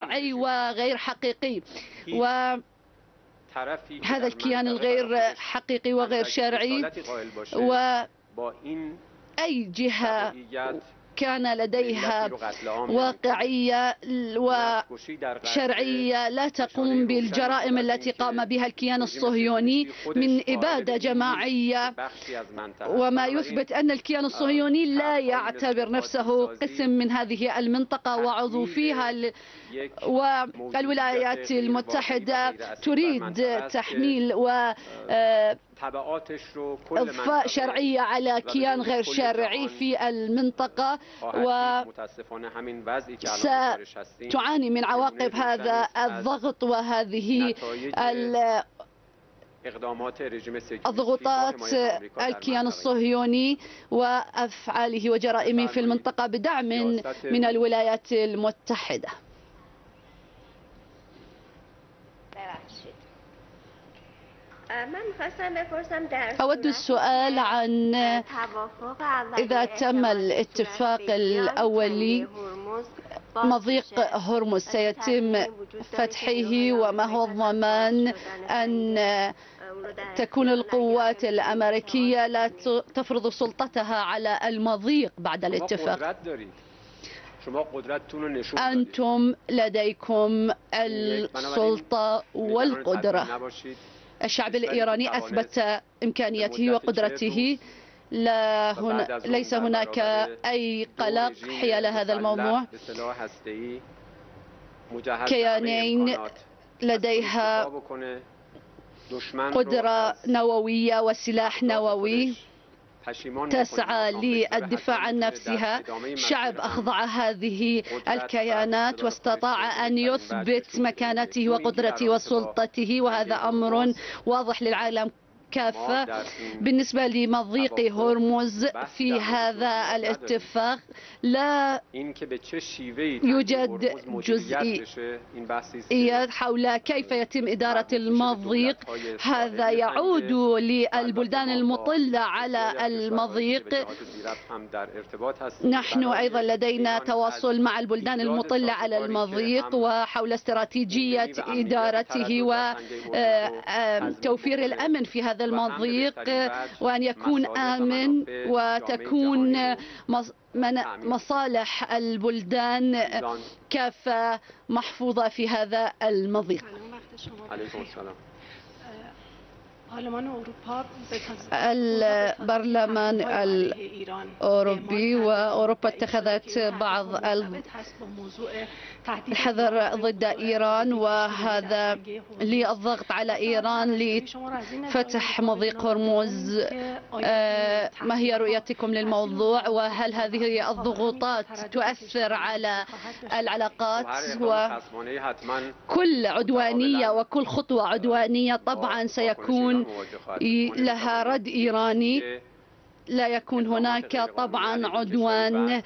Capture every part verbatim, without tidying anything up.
شرعي وغير حقيقي. وهذا الكيان الغير حقيقي وغير شرعي وأي جهة كان لديها واقعية وشرعية لا تقوم بالجرائم التي قام بها الكيان الصهيوني من إبادة جماعية، وما يثبت أن الكيان الصهيوني لا يعتبر نفسه قسم من هذه المنطقة وعضو فيها. والولايات المتحدة تريد تحميل و إضفاء شرعية على كيان غير شرعي في المنطقة، وستعاني من عواقب هذا الضغط وهذه الضغوطات الكيان الصهيوني وأفعاله وجرائمه في المنطقة بدعم من الولايات المتحدة. أود السؤال عن إذا تم الاتفاق الأولي مضيق هرمز سيتم فتحه، وما هو الضمان أن تكون القوات الأمريكية لا تفرض سلطتها على المضيق بعد الاتفاق؟ أنتم لديكم السلطة والقدرة. الشعب الإيراني أثبت إمكانيته وقدرته، لا هنا ليس هناك أي قلق حيال هذا الموضوع. كيانين لديها قدرة نووية وسلاح نووي تسعى للدفاع عن نفسها. شعب أخضع هذه الكيانات واستطاع أن يثبت مكانته وقدرته وسلطته، وهذا أمر واضح للعالم كافة. بالنسبة لمضيق هرمز في هذا الاتفاق لا يوجد جزئيات حول كيف يتم إدارة المضيق. هذا يعود للبلدان المطلة على المضيق. نحن أيضا لدينا تواصل مع البلدان المطلة على المضيق وحول استراتيجية إدارته وتوفير الأمن في هذا المضيق، وأن يكون آمن وتكون مصالح البلدان كافة محفوظة في هذا المضيق. البرلمان الأوروبي وأوروبا اتخذت بعض الحذر ضد إيران، وهذا للضغط على إيران لفتح مضيق هرمز. ما هي رؤيتكم للموضوع، وهل هذه الضغوطات تؤثر على العلاقات؟ وكل عدوانية وكل خطوة عدوانية طبعا سيكون لها رد إيراني. لا يكون هناك طبعا عدوان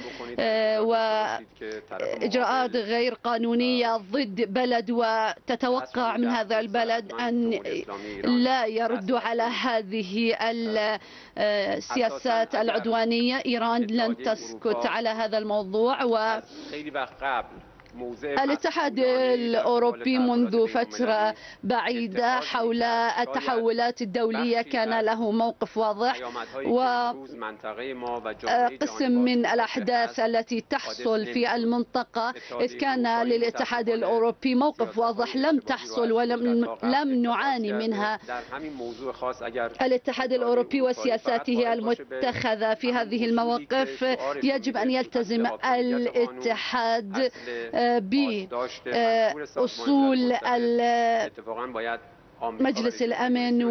وإجراءات غير قانونية ضد بلد وتتوقع من هذا البلد أن لا يرد على هذه السياسات العدوانية. إيران لن تسكت على هذا الموضوع. و الاتحاد الأوروبي منذ فترة بعيدة حول التحولات الدولية كان له موقف واضح، وقسم من الأحداث التي تحصل في المنطقة إذ كان للاتحاد الأوروبي موقف واضح لم تحصل ولم لم نعاني منها. الاتحاد الأوروبي وسياساته المتخذة في هذه المواقف يجب أن يلتزم الاتحاد بأصول مجلس الأمن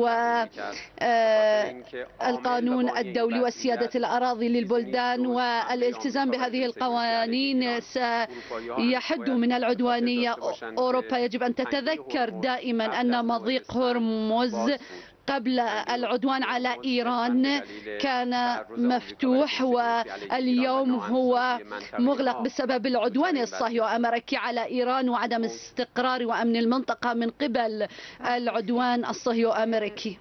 والقانون الدولي وسيادة الأراضي للبلدان، والالتزام بهذه القوانين سيحد من العدوانية. أوروبا يجب أن تتذكر دائما أن مضيق هرمز قبل العدوان على إيران كان مفتوح، واليوم هو مغلق بسبب العدوان الصهيوني الأمريكي على إيران وعدم استقرار وأمن المنطقة من قبل العدوان الصهيوني الأمريكي.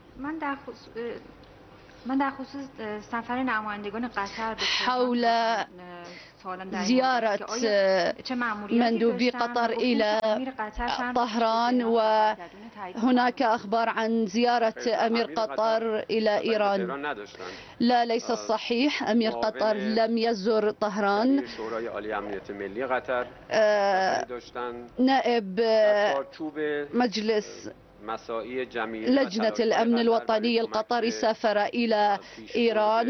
من در خصوص سفر نمایندگان قطر حول زيارة مندوبي قطر إلى طهران، وهناك أخبار عن زيارة أمير قطر إلى إيران. لا، ليس الصحيح. أمير قطر لم يزور طهران. نائب مجلس لجنة الأمن الوطني القطري سافر إلى إيران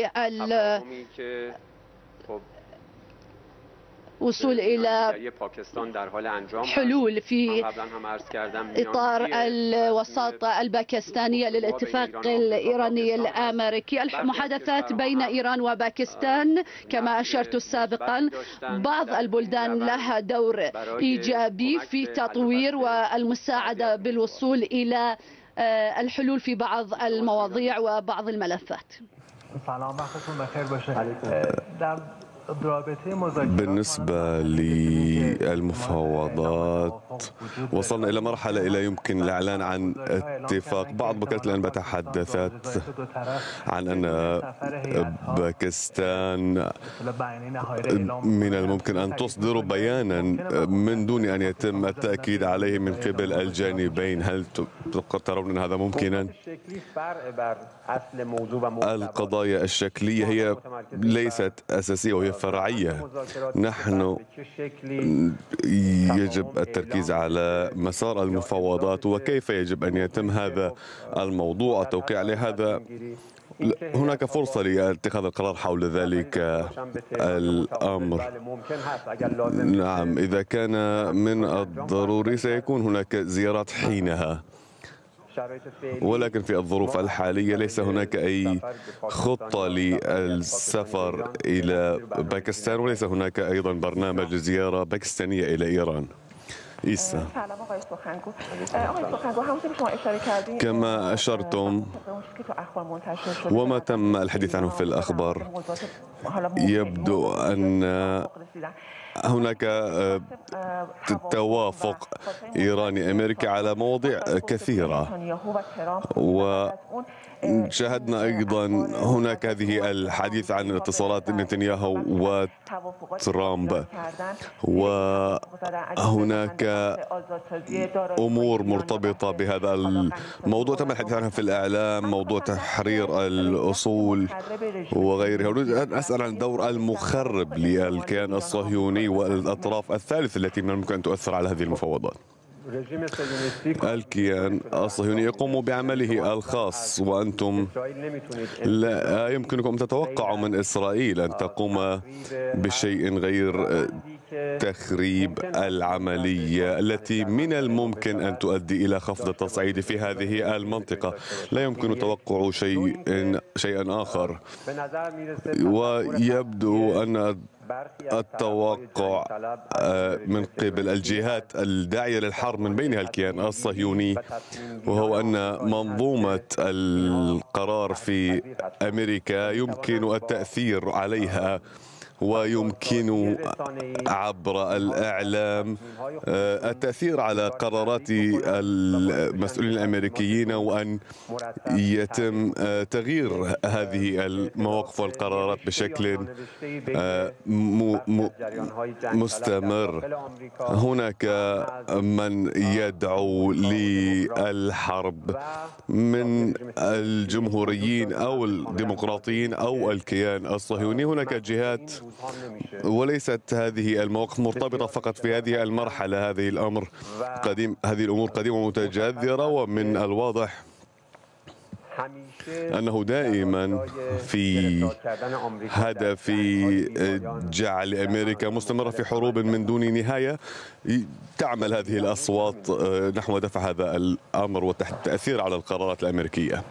للوصول إلى حلول في إطار الوساطة الباكستانية للاتفاق الإيراني الأمريكي. المحادثات بين إيران وباكستان كما أشرت سابقا، بعض البلدان لها دور إيجابي في تطوير والمساعدة بالوصول إلى الحلول في بعض المواضيع وبعض الملفات. بالنسبة للمفاوضات وصلنا إلى مرحلة إلى يمكن الإعلان عن اتفاق. بعض وكالات الأنباء تحدثت عن أن باكستان من الممكن أن تصدر بيانا من دون أن يتم التأكيد عليه من قبل الجانبين. هل ترون أن هذا ممكنا؟ القضايا الشكلية هي ليست أساسية وهي فرعية. نحن يجب التركيز على مسار المفاوضات وكيف يجب أن يتم هذا الموضوع التوقيع عليه. هذا هناك فرصة لاتخاذ القرار حول ذلك الأمر. نعم، إذا كان من الضروري سيكون هناك زيارات حينها، ولكن في الظروف الحالية ليس هناك أي خطة للسفر إلى باكستان، وليس هناك أيضا برنامج زيارة باكستانية إلى إيران. إيسا، كما أشرتم وما تم الحديث عنه في الأخبار، يبدو أن هناك توافق إيراني أمريكي على مواضيع كثيرة، وشاهدنا أيضا هناك هذه الحديث عن اتصالات نتنياهو وترامب، وهناك أمور مرتبطة بهذا الموضوع تم الحديث عنها في الإعلام، موضوع تحرير الأصول وغيرها. أريد أن أسأل عن دور المخرب للكيان الصهيوني والأطراف الثالثة التي من الممكن أن تؤثر على هذه المفاوضات. الكيان الصهيوني يقوم بعمله الخاص، وأنتم لا يمكنكم تتوقعوا من إسرائيل أن تقوم بشيء غير تخريب العملية التي من الممكن أن تؤدي إلى خفض التصعيد في هذه المنطقة. لا يمكن توقع شيء شيئا آخر، ويبدو أن التوقع من قبل الجهات الداعية للحرب من بينها الكيان الصهيوني، وهو أن منظومة القرار في أمريكا يمكن التأثير عليها، ويمكن عبر الإعلام التأثير على قرارات المسؤولين الأمريكيين، وأن يتم تغيير هذه المواقف والقرارات بشكل مستمر. هناك من يدعو للحرب من الجمهوريين أو الديمقراطيين أو الكيان الصهيوني. هناك جهات، وليست هذه المواقف مرتبطة فقط في هذه المرحلة. هذه الأمر قديم، هذه الأمور قديمة ومتجذرة، ومن الواضح أنه دائما في هدف جعل أمريكا مستمرة في حروب من دون نهاية تعمل هذه الأصوات نحو دفع هذا الأمر والتأثير على القرارات الأمريكية.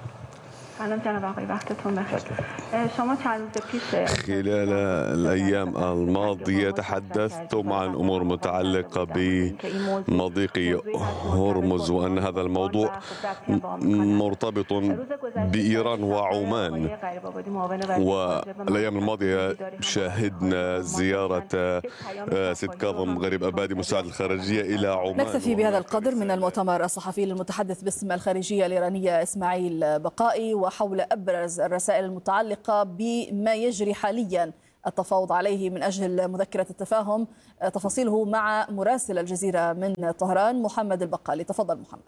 خلال الأيام الماضية تحدثتم عن أمور متعلقة بمضيق هرمز، وأن هذا الموضوع مرتبط بإيران وعمان. والأيام الماضية شاهدنا زيارة سيد كاظم غريب أبادي مساعد الخارجية إلى عمان. نكتفي بهذا القدر من المؤتمر الصحفي للمتحدث باسم الخارجية الإيرانية إسماعيل بقائي، وحول أبرز الرسائل المتعلقة بما يجري حاليا التفاوض عليه من أجل مذكرة التفاهم. تفاصيله مع مراسل الجزيرة من طهران محمد البقالي. تفضل محمد.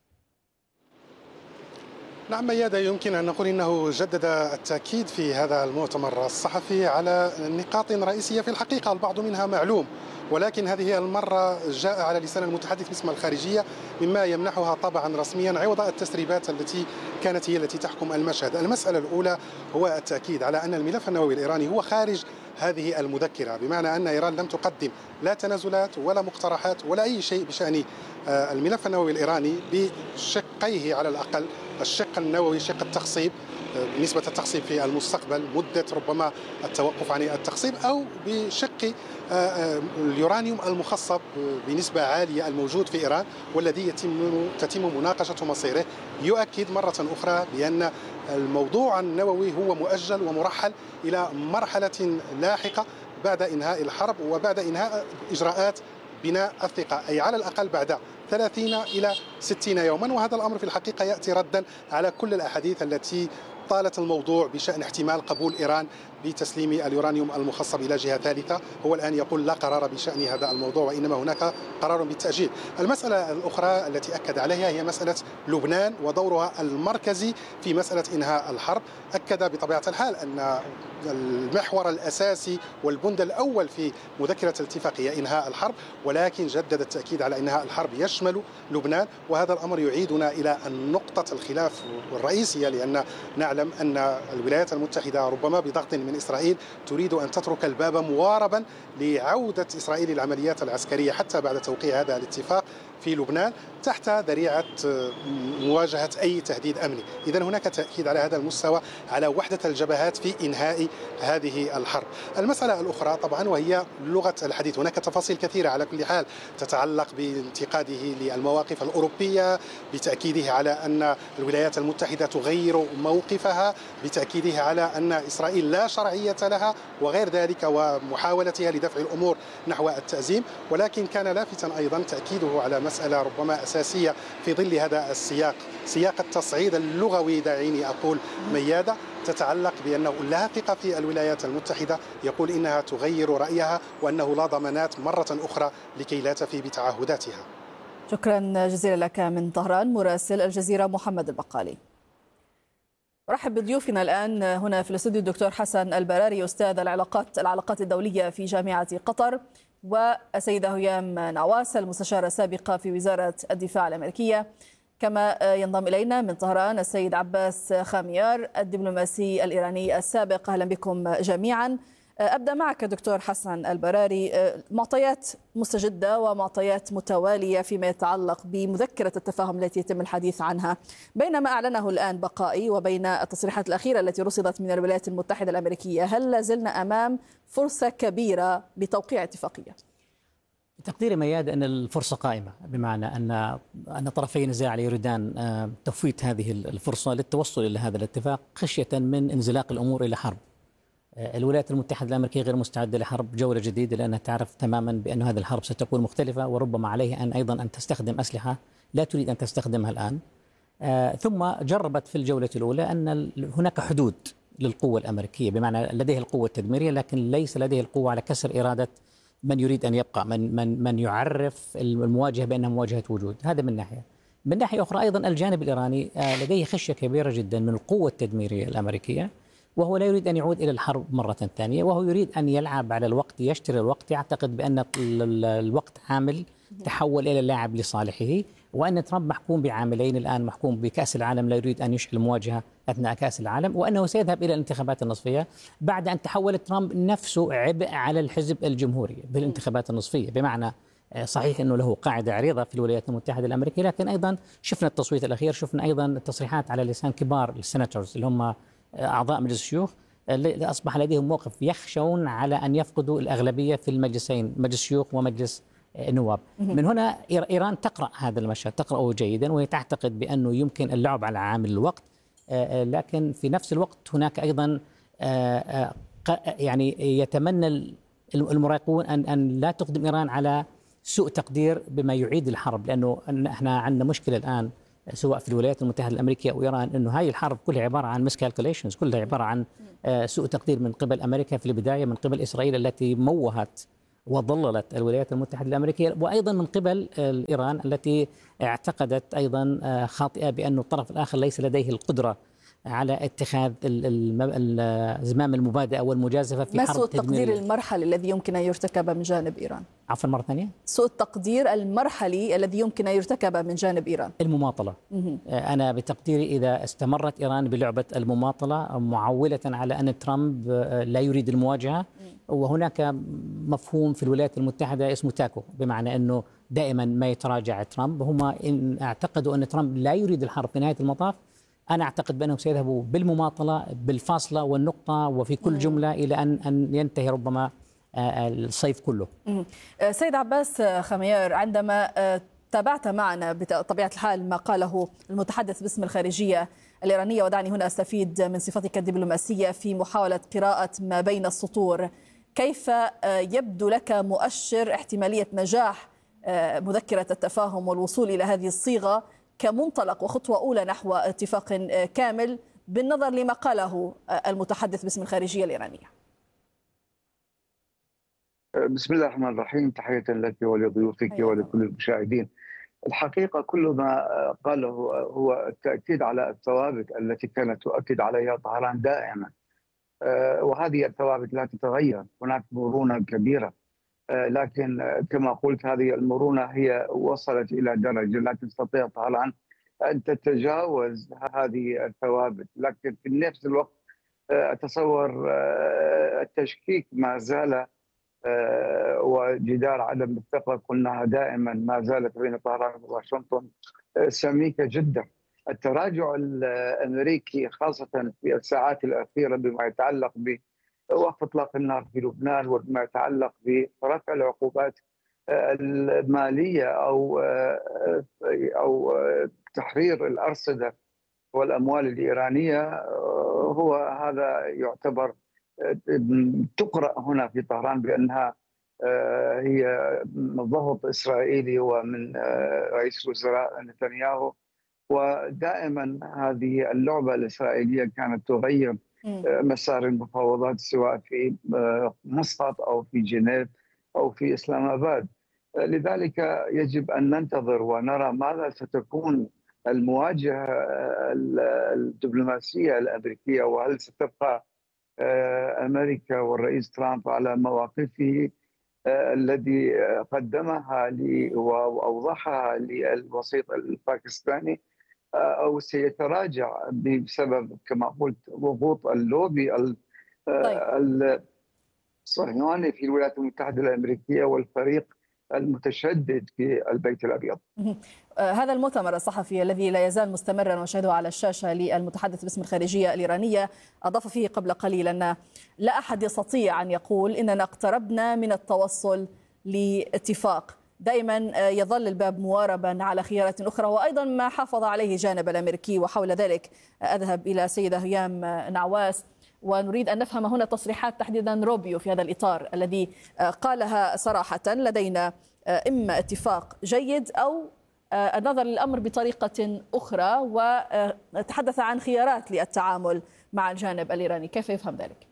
نعم ميادة، يمكن أن نقول إنه جدد التأكيد في هذا المؤتمر الصحفي على نقاط رئيسية في الحقيقة البعض منها معلوم، ولكن هذه المرة جاء على لسان المتحدث باسم الخارجية مما يمنحها طابعا رسميا عوض التسريبات التي كانت هي التي تحكم المشهد. المسألة الأولى هو التأكيد على أن الملف النووي الإيراني هو خارج هذه المذكرة، بمعنى أن إيران لم تقدم لا تنازلات ولا مقترحات ولا أي شيء بشأن الملف النووي الإيراني بشقيه على الأقل، الشق النووي شق التخصيب، نسبة التخصيب في المستقبل، مدة ربما التوقف عن التخصيب، أو بشق اليورانيوم المخصب بنسبة عالية الموجود في إيران والذي يتم تتم مناقشة مصيره. يؤكد مرة أخرى بأن الموضوع النووي هو مؤجل ومرحل إلى مرحلة لاحقة بعد إنهاء الحرب وبعد إنهاء إجراءات بناء الثقة، أي على الأقل بعد ثلاثين إلى ستين يوما. وهذا الأمر في الحقيقة يأتي ردا على كل الأحاديث التي طالت الموضوع بشأن احتمال قبول إيران بتسليم اليورانيوم المخصب إلى جهة ثالثة. هو الآن يقول لا قرار بشأن هذا الموضوع وإنما هناك قرار بالتأجيل. المسألة الأخرى التي أكد عليها هي مسألة لبنان ودورها المركزي في مسألة إنهاء الحرب. أكد بطبيعة الحال أن المحور الأساسي والبند الأول في مذكرة الاتفاقية إنهاء الحرب، ولكن جدد التأكيد على إنهاء الحرب يشمل لبنان. وهذا الأمر يعيدنا إلى النقطة الخلاف الرئيسية، لأن نعلم أن الولايات المتحدة ربما بضغط من إسرائيل تريد أن تترك الباب مواربا لعودة إسرائيل العمليات العسكرية حتى بعد توقيع هذا الاتفاق في لبنان تحت ذريعة مواجهة أي تهديد أمني. إذن هناك تأكيد على هذا المستوى على وحدة الجبهات في إنهاء هذه الحرب. المسألة الأخرى طبعا وهي لغة الحديث. هناك تفاصيل كثيرة على كل حال تتعلق بانتقاده للمواقف الأوروبية، بتأكيده على أن الولايات المتحدة تغير موقفها، بتأكيده على أن إسرائيل لا شرعية لها وغير ذلك، ومحاولتها لدفع الأمور نحو التأزيم. ولكن كان لافتا أيضا تأكيده على مسألة ربما أساسية في ظل هذا السياق، سياق التصعيد اللغوي دعيني أقول ميادة، تتعلق بأنه لا ثقة في الولايات المتحدة، يقول إنها تغير رأيها وأنه لا ضمانات مرة أخرى لكي لا تفي بتعهداتها. شكرا جزيلا لك من طهران مراسل الجزيرة محمد البقالي. أرحب بضيوفنا الآن هنا في الاستوديو الدكتور حسن البراري أستاذ العلاقات العلاقات الدولية في جامعة قطر، والسيدة هيام نواس المستشارة السابقة في وزارة الدفاع الأمريكية. كما ينضم إلينا من طهران السيد عباس خاميار الدبلوماسي الإيراني السابق. أهلا بكم جميعا. أبدأ معك دكتور حسن البراري. معطيات مستجدة ومعطيات متوالية فيما يتعلق بمذكرة التفاهم التي يتم الحديث عنها بين ما أعلنه الآن بقائي وبين التصريحات الأخيرة التي رصدت من الولايات المتحدة الأمريكية. هل لازلنا أمام فرصة كبيرة بتوقيع اتفاقية؟ تقديري مياد أن الفرصة قائمة، بمعنى أن أن طرفي النزاع يريدان تفويت هذه الفرصة للتوصل إلى هذا الاتفاق خشية من انزلاق الأمور إلى حرب. الولايات المتحدة الأمريكية غير مستعدة لحرب جولة جديدة، لأنها تعرف تماما بأن هذه الحرب ستكون مختلفة، وربما عليها أن أيضا أن تستخدم أسلحة لا تريد أن تستخدمها الآن. ثم جربت في الجولة الأولى أن هناك حدود للقوة الأمريكية، بمعنى لديها القوة التدميرية لكن ليس لديها القوة على كسر إرادة من يريد أن يبقى، من من من يعرف المواجهة بأنها مواجهة وجود. هذا من ناحية. من ناحية أخرى أيضا الجانب الإيراني لديه خشية كبيرة جدا من القوة التدميرية الأمريكية، وهو لا يريد أن يعود إلى الحرب مرة ثانية، وهو يريد أن يلعب على الوقت، يشتري الوقت. يعتقد بأن الوقت عامل تحول إلى لاعب لصالحه، وأن ترامب محكوم بعاملين الآن، محكوم بكأس العالم لا يريد أن يشعل مواجهة أثناء كأس العالم، وأنه سيذهب إلى الانتخابات النصفية بعد أن تحول ترامب نفسه عبء على الحزب الجمهوري بالانتخابات النصفية. بمعنى صحيح أنه له قاعدة عريضة في الولايات المتحدة الأمريكية، لكن أيضا شفنا التصويت الأخير، شفنا أيضا التصريحات على لسان كبار السيناتورز اللي هم أعضاء مجلس الشيوخ اللي أصبح لديهم موقف يخشون على أن يفقدوا الأغلبية في المجلسين، مجلس الشيوخ ومجلس النواب. من هنا إيران تقرأ هذا المشهد، تقرأه جيدا، وهي تعتقد بأنه يمكن اللعب على عامل الوقت، لكن في نفس الوقت هناك أيضا يعني يتمنى المراقبون أن أن لا تقدم إيران على سوء تقدير بما يعيد الحرب، لأنه احنا عندنا مشكلة الآن سواء في الولايات المتحدة الأمريكية أو إيران، أنه هاي الحرب كلها عبارة عن مسكالكوليشنز، كلها عبارة عن سوء تقدير من قبل أمريكا في البداية، من قبل إسرائيل التي موهت وضللت الولايات المتحدة الأمريكية، وأيضا من قبل إيران التي اعتقدت أيضا خاطئة بأن الطرف الآخر ليس لديه القدرة على اتخاذ زمام المبادئة والمجازفة في ما حرب سوء التقدير تدميرية. المرحلي الذي يمكن أن يرتكب من جانب إيران؟ عفوا مرة ثانية؟ سوء التقدير المرحلي الذي يمكن أن يرتكب من جانب إيران. المماطلة. أنا بتقديري إذا استمرت إيران بلعبة المماطلة معولة على أن ترامب لا يريد المواجهة، وهناك مفهوم في الولايات المتحدة اسمه تاكو، بمعنى أنه دائما ما يتراجع ترامب. هم إن اعتقدوا أن ترامب لا يريد الحرب في نهاية المطاف، أنا أعتقد بأنهم سيذهبوا بالمماطلة بالفاصلة والنقطة وفي كل جملة إلى أن أن ينتهي ربما الصيف كله. سيد عباس خميار، عندما تابعت معنا بطبيعة الحال ما قاله المتحدث باسم الخارجية الإيرانية، ودعني هنا أستفيد من صفتك الدبلوماسية في محاولة قراءة ما بين السطور، كيف يبدو لك مؤشر احتمالية نجاح مذكرة التفاهم والوصول إلى هذه الصيغة كمنطلق وخطوة أولى نحو اتفاق كامل بالنظر لما قاله المتحدث باسم الخارجية الإيرانية؟ بسم الله الرحمن الرحيم، تحية لك ولضيوفك ولكل المشاهدين. الحقيقة كل ما قاله هو التأكيد على الثوابت التي كانت تؤكد عليها طهران دائما، وهذه الثوابت لا تتغير. هناك مرونة كبيرة، لكن كما قلت هذه المرونة هي وصلت إلى درجة لا تستطيع طهران أن تتجاوز هذه الثوابت. لكن في نفس الوقت أتصور التشكيك ما زال، وجدار عدم الثقة قلناها دائما ما زالت بين طهران وواشنطن سميكة جدا. التراجع الأمريكي خاصة في الساعات الأخيرة بما يتعلق بوقف إطلاق النار في لبنان وبما يتعلق برفع العقوبات المالية أو أو تحرير الأرصدة والأموال الإيرانية، هو هذا يعتبر تقرأ هنا في طهران بأنها هي ضغط إسرائيلي ومن رئيس الوزراء نتنياهو. ودائما هذه اللعبة الإسرائيلية كانت تغير مسار المفاوضات سواء في مسقط أو في جنيف أو في إسلام آباد. لذلك يجب أن ننتظر ونرى ماذا ستكون المواجهة الدبلوماسية الأمريكية، وهل ستبقى أمريكا والرئيس ترامب على مواقفه الذي قدمها وأوضحها للوسيط الباكستاني، أو سيتراجع بسبب كما قلت ضغوط اللوبي الصهيوني في الولايات المتحدة الأمريكية والفريق المتشدد في البيت الأبيض. هذا المؤتمر الصحفي الذي لا يزال مستمرا ونشاهده على الشاشة للمتحدث باسم الخارجية الإيرانية أضاف فيه قبل قليل أن لا أحد يستطيع أن يقول إننا اقتربنا من التوصل لاتفاق. دائما يظل الباب مواربا على خيارات أخرى، وأيضا ما حافظ عليه الجانب الأمريكي. وحول ذلك أذهب إلى سيدة هيام نعواس، ونريد أن نفهم هنا تصريحات تحديدا روبيو في هذا الإطار الذي قالها صراحة: لدينا إما اتفاق جيد أو النظر للأمر بطريقة أخرى، وتحدث عن خيارات للتعامل مع الجانب الإيراني. كيف يفهم ذلك؟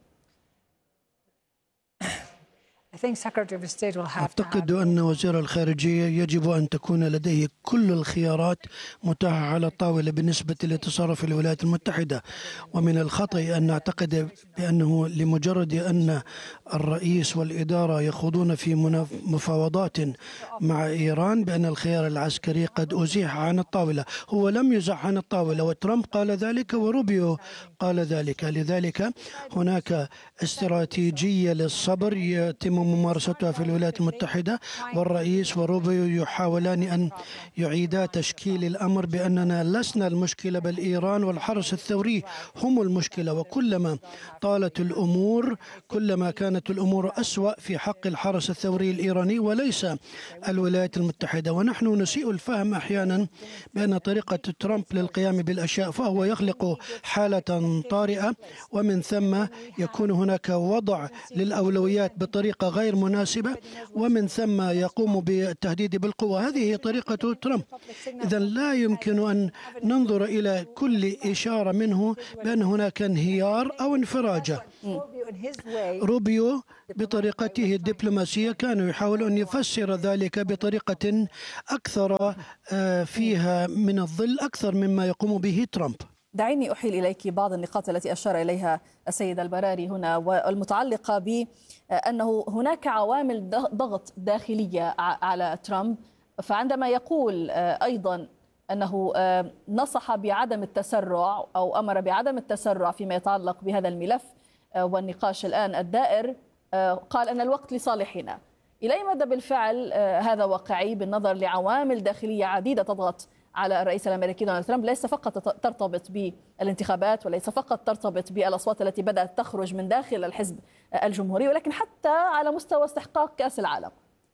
أعتقد أن وزير الخارجية يجب أن تكون لديه كل الخيارات متاحة على الطاولة بالنسبة لتصرف الولايات المتحدة، ومن الخطأ أن نعتقد بأنه لمجرد أن الرئيس والإدارة يخوضون في مفاوضات مع إيران بأن الخيار العسكري قد أزيح عن الطاولة. هو لم يزح عن الطاولة، وترامب قال ذلك وروبيو قال ذلك. لذلك هناك استراتيجية للصبر يتم ممارستها في الولايات المتحدة، والرئيس وروبيو يحاولان أن يعيدا تشكيل الأمر بأننا لسنا المشكلة بل إيران والحرس الثوري هم المشكلة. وكلما طالت الأمور كلما كانت الأمور أسوأ في حق الحرس الثوري الإيراني وليس الولايات المتحدة. ونحن نسيء الفهم أحيانا بأن طريقة ترامب للقيام بالأشياء فهو يخلق حالة طارئة، ومن ثم يكون هناك وضع للأولويات بطريقة غير مناسبة ومن ثم يقوم بالتهديد بالقوة. هذه هي طريقة ترامب. إذن لا يمكن أن ننظر إلى كل إشارة منه بأن هناك انهيار أو انفراجة. روبيو بطريقته الدبلوماسية كان يحاول أن يفسر ذلك بطريقة أكثر فيها من الظل أكثر مما يقوم به ترامب. دعيني أحيل إليك بعض النقاط التي أشار إليها السيد البراري هنا، والمتعلقة بأنه هناك عوامل ضغط داخلية على ترامب. فعندما يقول أيضا أنه نصح بعدم التسرع أو أمر بعدم التسرع فيما يتعلق بهذا الملف والنقاش الآن الدائر، قال أن الوقت لصالحنا. إلى أي مدى بالفعل هذا واقعي بالنظر لعوامل داخلية عديدة تضغط على الرئيس الأمريكي دونالد ترامب، ليس فقط ترتبط بالانتخابات وليس فقط ترتبط بالأصوات التي بدأت تخرج من داخل الحزب الجمهوري، ولكن حتى على مستوى استحقاق كأس العالم؟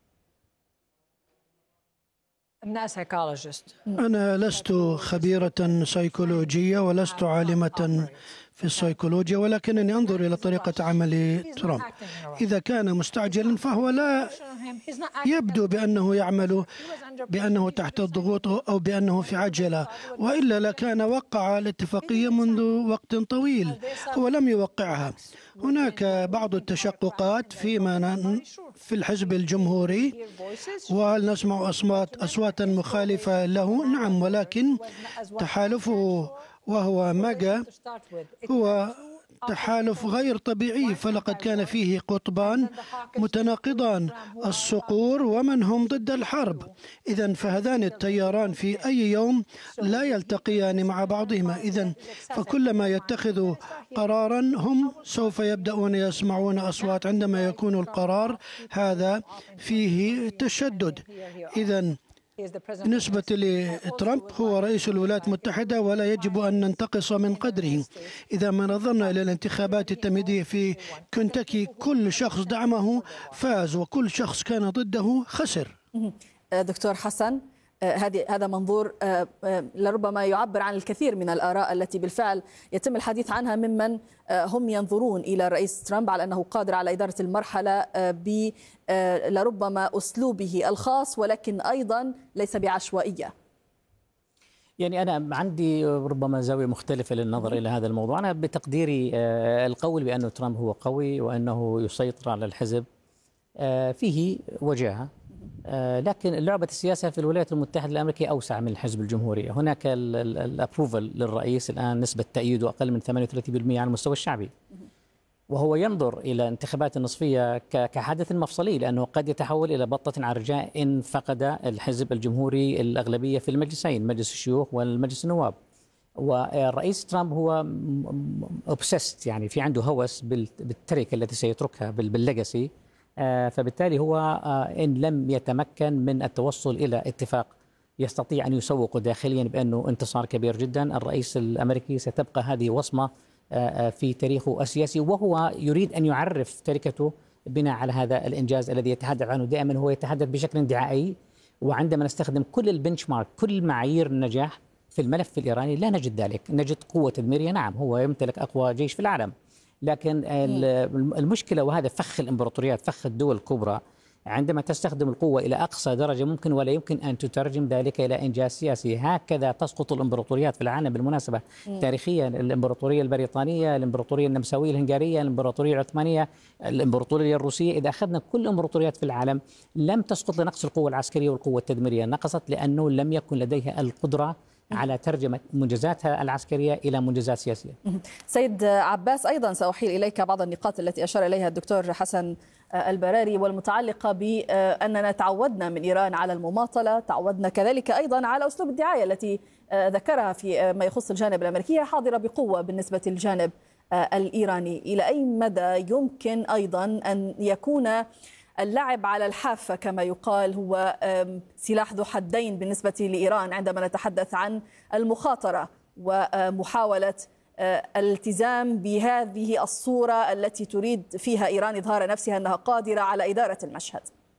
أنا لست خبيرة سيكولوجية ولست عالمة في السيكولوجيا، ولكنني أنظر إلى طريقة عمل ترامب. إذا كان مستعجلا فهو لا يبدو بأنه يعمل بأنه تحت الضغوط أو بأنه في عجلة، وإلا لكان وقع الاتفاقية منذ وقت طويل. هو لم يوقعها. هناك بعض التشققات فيما في الحزب الجمهوري، وهل نسمع أصوات أصواتا مخالفة له؟ نعم، ولكن تحالفه وهو ماجا هو تحالف غير طبيعي، فلقد كان فيه قطبان متناقضان، الصقور ومن هم ضد الحرب. إذن فهذان التياران في أي يوم لا يلتقيان مع بعضهما. إذن فكلما يتخذوا قرارا هم سوف يبدأون يسمعون أصوات عندما يكون القرار هذا فيه تشدد. إذن بالنسبة لترامب هو رئيس الولايات المتحدة ولا يجب أن ننتقص من قدره. إذا ما نظرنا إلى الانتخابات التمهيدية في كنتاكي، كل شخص دعمه فاز وكل شخص كان ضده خسر. دكتور حسن، هذه هذا منظور لربما يعبر عن الكثير من الآراء التي بالفعل يتم الحديث عنها ممن هم ينظرون إلى الرئيس ترامب على أنه قادر على إدارة المرحلة ب لربما أسلوبه الخاص، ولكن أيضا ليس بعشوائية. يعني أنا عندي ربما زاوية مختلفة للنظر إلى هذا الموضوع. أنا بتقديري القول بأن ترامب هو قوي وأنه يسيطر على الحزب فيه وجاهة، لكن لعبة السياسة في الولايات المتحدة الأمريكية أوسع من الحزب الجمهوري. هناك الابروفل للرئيس الآن نسبة تأييده أقل من ثمانية وثلاثين بالمئة على المستوى الشعبي، وهو ينظر إلى انتخابات النصفية كحدث مفصلي، لأنه قد يتحول إلى بطة عرجاء إن فقد الحزب الجمهوري الأغلبية في المجلسين، مجلس الشيوخ والمجلس النواب. والرئيس ترامب هو أوبسست، يعني في عنده هوس بالتركة التي سيتركها بالليجاسي، فبالتالي هو إن لم يتمكن من التوصل إلى اتفاق يستطيع أن يسوق داخليا بأنه انتصار كبير جدا، الرئيس الأمريكي ستبقى هذه وصمة في تاريخه السياسي، وهو يريد أن يعرف تركته بناء على هذا الإنجاز الذي يتحدث عنه دائما. هو يتحدث بشكل دعائي، وعندما نستخدم كل البنش مارك، كل معايير النجاح في الملف الإيراني لا نجد ذلك. نجد قوة تدميرية، نعم هو يمتلك أقوى جيش في العالم، لكن المشكلة وهذا فخ الإمبراطوريات، فخ الدول الكبرى، عندما تستخدم القوة إلى أقصى درجة ممكن ولا يمكن أن تترجم ذلك إلى إنجاز سياسي. هكذا تسقط الإمبراطوريات في العالم بالمناسبة تاريخيا. الإمبراطورية البريطانية، الإمبراطورية النمساوية الهنغارية، الإمبراطورية العثمانية، الإمبراطورية الروسية، إذا أخذنا كل الإمبراطوريات في العالم لم تسقط لنقص القوة العسكرية والقوة التدميرية، نقصت لأنه لم يكن لديها القدرة على ترجمة منجزاتها العسكرية إلى منجزات سياسية. سيد عباس، أيضا سأحيل إليك بعض النقاط التي أشار إليها الدكتور حسن البراري، والمتعلقة بأننا تعودنا من إيران على المماطلة، تعودنا كذلك أيضا على أسلوب الدعاية التي ذكرها في ما يخص الجانب الأمريكي حاضرة بقوة بالنسبة للجانب الإيراني. إلى أي مدى يمكن أيضا أن يكون اللعب على الحافة كما يقال هو سلاح ذو حدين بالنسبة لإيران عندما نتحدث عن المخاطرة ومحاولة الالتزام بهذه الصورة التي تريد فيها إيران إظهار نفسها أنها قادرة على إدارة المشهد؟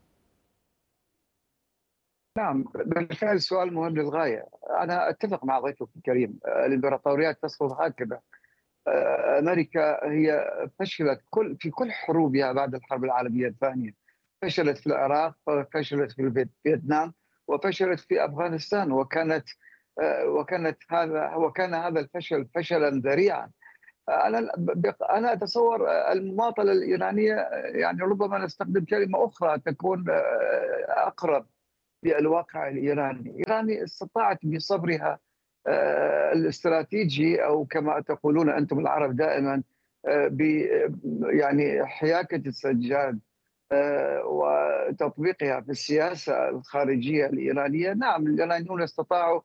نعم بالفعل سؤال مهم للغاية. أنا أتفق مع ضيفك الكريم، الإمبراطوريات تسقط هكذا، أمريكا هي فشلت كل في كل حروبها بعد الحرب العالمية الثانية. فشلت في العراق، فشلت في فيتنام، وفشلت في أفغانستان، وكانت وكانت هذا وكان هذا الفشل فشلا ذريعا. انا انا اتصور المماطله الايرانيه، يعني ربما نستخدم كلمه اخرى تكون اقرب للواقع الايراني. ايران استطاعت بصبرها الاستراتيجي، او كما تقولون انتم العرب دائما ب يعني حياكه السجاد وتطبيقها في السياسه الخارجيه الايرانيه. نعم، الايرانيون استطاعوا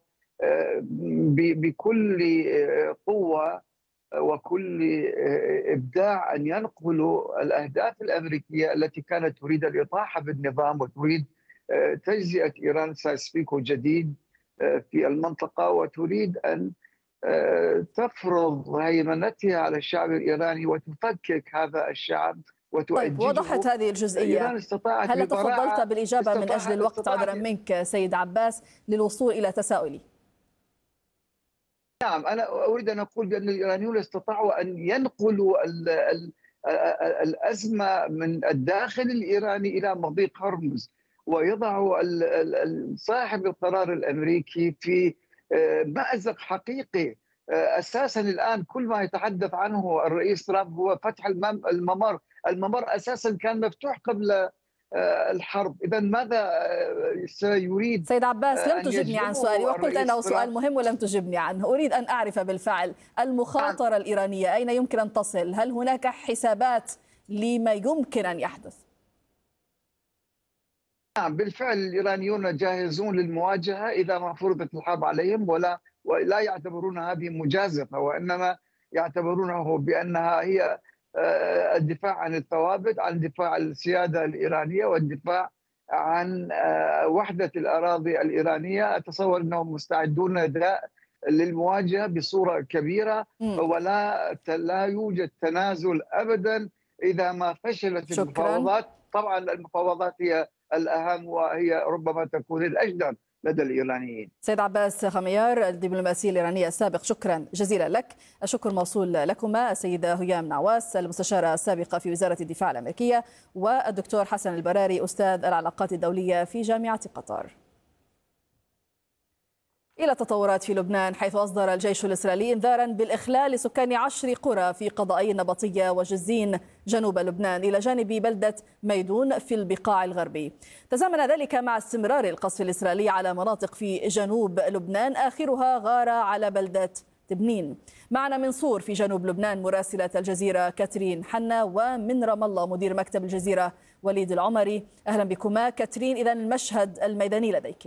بكل قوه وكل إبداع أن ينقلوا الأهداف الأمريكية التي كانت تريد الإطاحة بالنظام وتريد تجزئة إيران سايسبيكو جديد في المنطقة، وتريد أن تفرض هيمنتها على الشعب الإيراني وتفكك هذا الشعب وتؤججه. طيب، وضحت هذه الجزئية. هل تفضلت بالإجابة من أجل الوقت عذرا منك سيد عباس للوصول إلى تساؤلي؟ نعم، أنا أريد أن أقول بأن الإيرانيون استطاعوا أن ينقلوا ال ال الأزمة من الداخل الإيراني إلى مضيق هرمز، ويضعوا صاحب القرار الأمريكي في مأزق حقيقي. أساسا الآن كل ما يتحدث عنه الرئيس ترامب هو فتح الممر. الممر أساسا كان مفتوح قبل الحرب. إذا ماذا سيريد؟ سيد عباس، لم تجبني عن سؤالي، وقلت أنه سؤال مهم ولم تجبني عنه. أريد أن أعرف بالفعل المخاطرة الإيرانية أين يمكن أن تصل؟ هل هناك حسابات لما يمكن أن يحدث؟ نعم، بالفعل الإيرانيون جاهزون للمواجهة إذا ما فرضت الحرب عليهم، ولا ولا يعتبرون هذه مجازفة، وإنما يعتبرونه بأنها هي الدفاع عن الثوابت، عن دفاع السيادة الإيرانية والدفاع عن وحدة الأراضي الإيرانية. أتصور أنهم مستعدون للمواجهة بصورة كبيرة، ولا لا يوجد تنازل أبدا إذا ما فشلت المفاوضات. طبعا المفاوضات هي الأهم، وهي ربما تكون الأجدر لدى الإيرانيين. سيد عباس خميار، الدبلوماسي الإيراني السابق، شكرا جزيلا لك. الشكر موصول لكما السيدة هيام نعواس المستشارة السابقة في وزارة الدفاع الأمريكية، والدكتور حسن البراري أستاذ العلاقات الدولية في جامعة قطر. إلى التطورات في لبنان، حيث أصدر الجيش الإسرائيلي إنذارا بالإخلال لسكان عشر قرى في قضائي النبطية وجزين جنوب لبنان إلى جانب بلدة ميدون في البقاع الغربي. تزامن ذلك مع استمرار القصف الإسرائيلي على مناطق في جنوب لبنان، آخرها غارة على بلدة تبنين. معنا من صور في جنوب لبنان مراسلة الجزيرة كاترين حنا، ومن رام الله مدير مكتب الجزيرة وليد العمري. أهلا بكما. كاترين، إذن المشهد الميداني لديك.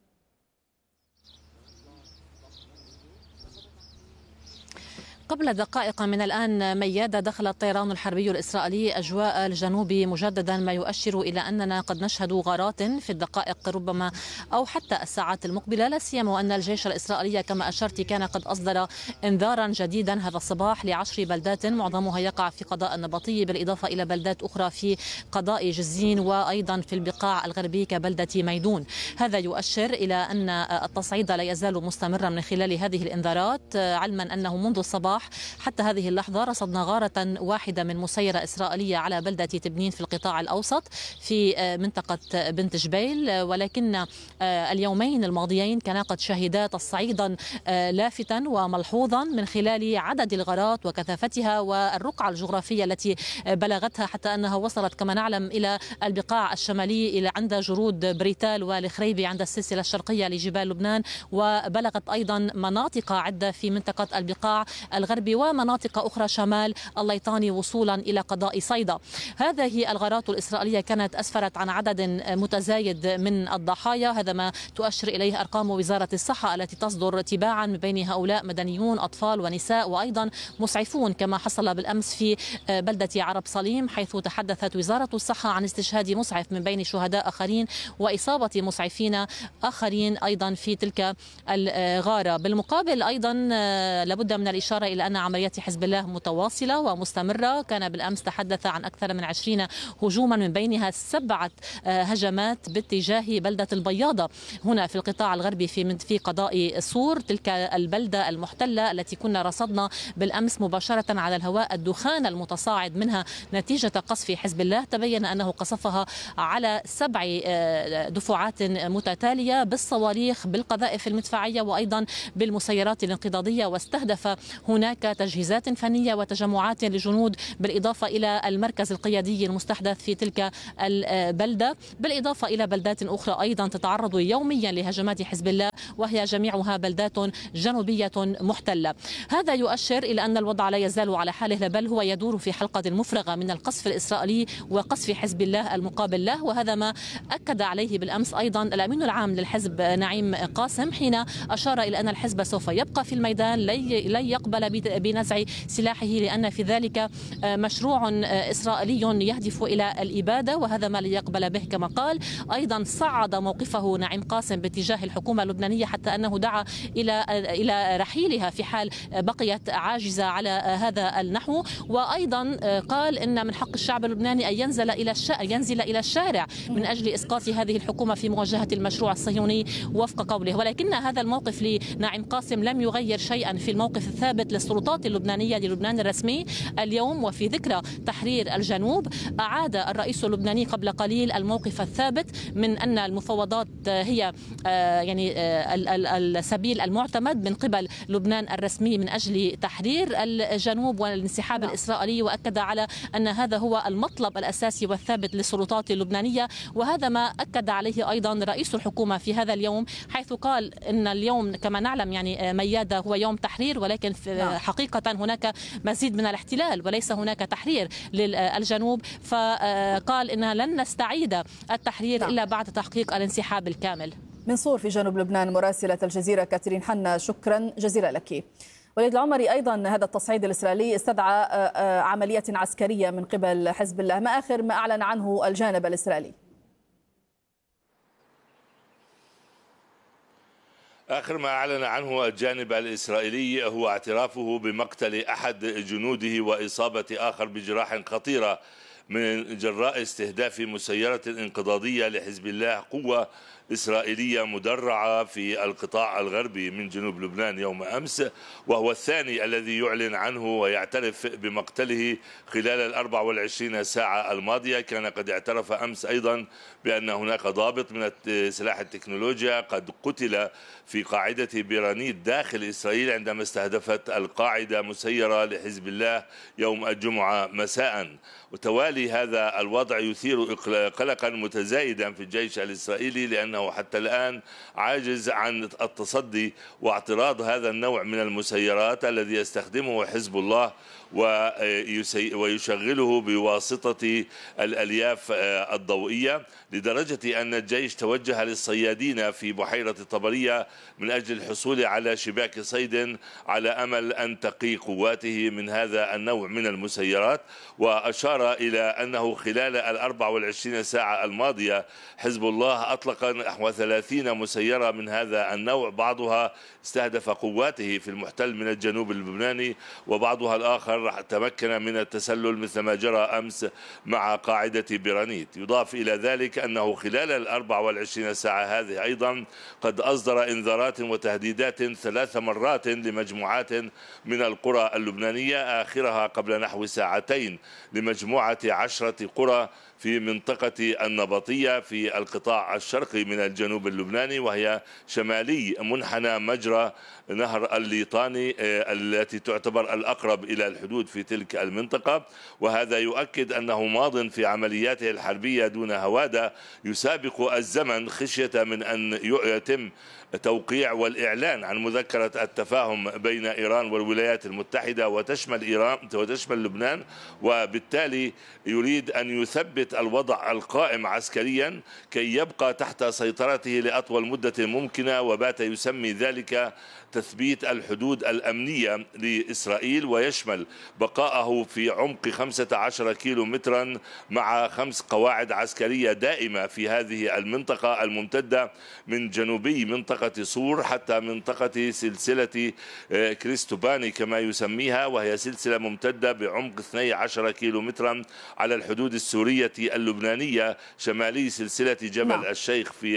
قبل دقائق من الآن ميادة، دخل الطيران الحربي الإسرائيلي أجواء الجنوب مجددا، ما يؤشر إلى أننا قد نشهد غارات في الدقائق ربما أو حتى الساعات المقبلة، لا سيما وأن الجيش الإسرائيلي كما أشرت كان قد أصدر إنذارا جديدا هذا الصباح لعشر بلدات معظمها يقع في قضاء النبطي، بالإضافة إلى بلدات أخرى في قضاء جزين وأيضا في البقاع الغربي كبلدة ميدون. هذا يؤشر إلى أن التصعيد لا يزال مستمرا من خلال هذه الإنذارات، علما أنه منذ الصباح حتى هذه اللحظة رصدنا غارة واحدة من مسيرة إسرائيلية على بلدة تبنين في القطاع الأوسط في منطقة بنت جبيل، ولكن اليومين الماضيين كان قد شهدا تصعيدا لافتا وملحوظا من خلال عدد الغارات وكثافتها والرقعة الجغرافية التي بلغتها، حتى أنها وصلت كما نعلم إلى البقاع الشمالي إلى عند جرود بريتال والخريبي عند السلسلة الشرقية لجبال لبنان، وبلغت أيضا مناطق عدة في منطقة البقاع الغربي ومناطق أخرى شمال الليطاني وصولا إلى قضاء صيدا. هذه الغارات الإسرائيلية كانت أسفرت عن عدد متزايد من الضحايا، هذا ما تؤشر إليه أرقام وزارة الصحة التي تصدر تباعا، من بين هؤلاء مدنيون أطفال ونساء وأيضا مسعفون، كما حصل بالأمس في بلدة عرب صليم، حيث تحدثت وزارة الصحة عن استشهاد مسعف من بين شهداء آخرين وإصابة مسعفين آخرين أيضا في تلك الغارة. بالمقابل أيضا لابد من الإشارة إلى أن عمليات حزب الله متواصلة ومستمرة. كان بالأمس تحدث عن أكثر من عشرين هجوما من بينها سبعة هجمات باتجاه بلدة البياضة هنا في القطاع الغربي في في قضاء صور، تلك البلدة المحتلة التي كنا رصدنا بالأمس مباشرة على الهواء الدخان المتصاعد منها نتيجة قصف حزب الله. تبين أنه قصفها على سبع دفعات متتالية بالصواريخ بالقذائف المدفعية وأيضا بالمسيرات الانقضاضية، واستهدف هناك تجهيزات فنية وتجمعات لجنود بالإضافة إلى المركز القيادي المستحدث في تلك البلدة، بالإضافة إلى بلدات أخرى أيضا تتعرض يوميا لهجمات حزب الله وهي جميعها بلدات جنوبية محتلة. هذا يؤشر إلى أن الوضع لا يزال على حاله، بل هو يدور في حلقة مفرغة من القصف الإسرائيلي وقصف حزب الله المقابل له. وهذا ما أكد عليه بالأمس أيضا الأمين العام للحزب نعيم قاسم حين أشار إلى أن الحزب سوف يبقى في الميدان، لن يقبل بنزع سلاحه، لأن في ذلك مشروع إسرائيلي يهدف إلى الإبادة وهذا ما لا يقبل به كما قال. أيضا صعد موقفه نعيم قاسم باتجاه الحكومة اللبنانية حتى أنه دعا إلى إلى رحيلها في حال بقيت عاجزة على هذا النحو. وأيضا قال إن من حق الشعب اللبناني أن ينزل إلى ينزل إلى الشارع من أجل إسقاط هذه الحكومة في مواجهة المشروع الصهيوني وفق قوله. ولكن هذا الموقف لنعيم قاسم لم يغير شيئا في الموقف الثابت للسلطات اللبنانية للبنان الرسمي. اليوم وفي ذكرى تحرير الجنوب أعاد الرئيس اللبناني قبل قليل الموقف الثابت من أن المفاوضات هي يعني السبيل المعتمد من قبل لبنان الرسمي من أجل تحرير الجنوب والانسحاب الإسرائيلي، وأكد على أن هذا هو المطلب الأساسي والثابت للسلطات اللبنانية. وهذا ما أكد عليه أيضا رئيس الحكومة في هذا اليوم، حيث قال أن اليوم كما نعلم يعني ميادة هو يوم تحرير، ولكن حقيقة هناك مزيد من الاحتلال وليس هناك تحرير للجنوب. فقال إنها لن نستعيد التحرير إلا بعد تحقيق الانسحاب الكامل. من صور في جنوب لبنان مراسلة الجزيرة كاترين حنا، شكرا جزيلا لك. وليد العمري، أيضا هذا التصعيد الإسرائيلي استدعى عملية عسكرية من قبل حزب الله، ما آخر ما أعلن عنه الجانب الإسرائيلي؟ آخر ما أعلن عنه الجانب الإسرائيلي هو اعترافه بمقتل أحد جنوده وإصابة آخر بجراح خطيرة من جراء استهداف مسيرة انقضاضية لحزب الله، قوة إسرائيلية مدرعة في القطاع الغربي من جنوب لبنان يوم أمس، وهو الثاني الذي يعلن عنه ويعترف بمقتله خلال الأربع والعشرين ساعة الماضية. كان قد اعترف أمس أيضا بأن هناك ضابط من سلاح التكنولوجيا قد قتل في قاعدة بيرانيت داخل إسرائيل عندما استهدفت القاعدة مسيرة لحزب الله يوم الجمعة مساء. وتوالي هذا الوضع يثير قلقا متزايدا في الجيش الإسرائيلي، لأنه حتى الآن عاجز عن التصدي واعتراض هذا النوع من المسيرات الذي يستخدمه حزب الله ويشغله بواسطة الألياف الضوئية، لدرجة أن الجيش توجه للصيادين في بحيرة طبرية من أجل الحصول على شباك صيد على أمل أن تقي قواته من هذا النوع من المسيرات. وأشار إلى أنه خلال الأربع والعشرين ساعة الماضية حزب الله أطلق نحو ثلاثين مسيرة من هذا النوع، بعضها استهدف قواته في المحتل من الجنوب اللبناني وبعضها الآخر تمكن من التسلل مثل ما جرى أمس مع قاعدة بيرانيت. يضاف إلى ذلك أنه خلال الأربع والعشرين ساعة هذه أيضا قد أصدر إنذارات وتهديدات ثلاث مرات لمجموعات من القرى اللبنانية، آخرها قبل نحو ساعتين لمجموعة عشرة قرى في منطقة النبطية في القطاع الشرقي من الجنوب اللبناني، وهي شمالي منحنى مجرى نهر الليطاني التي تعتبر الأقرب إلى الحدود في تلك المنطقة. وهذا يؤكد أنه ماض في عملياته الحربية دون هوادة يسابق الزمن، خشية من أن يتم توقيع والإعلان عن مذكرة التفاهم بين إيران والولايات المتحدة وتشمل إيران وتشمل لبنان، وبالتالي يريد أن يثبت الوضع القائم عسكريا كي يبقى تحت سيطرته لأطول مدة ممكنة، وبات يسمي ذلك تثبيت الحدود الأمنية لإسرائيل، ويشمل بقاءه في عمق خمسة عشر كيلو مترا مع خمس قواعد عسكرية دائمة في هذه المنطقة الممتدة من جنوبي منطقة منطقة صور حتى منطقة سلسلة كريستوباني كما يسميها، وهي سلسلة ممتدة بعمق اثني عشر كيلو مترا على الحدود السورية اللبنانية شمالي سلسلة جبل نعم. الشيخ في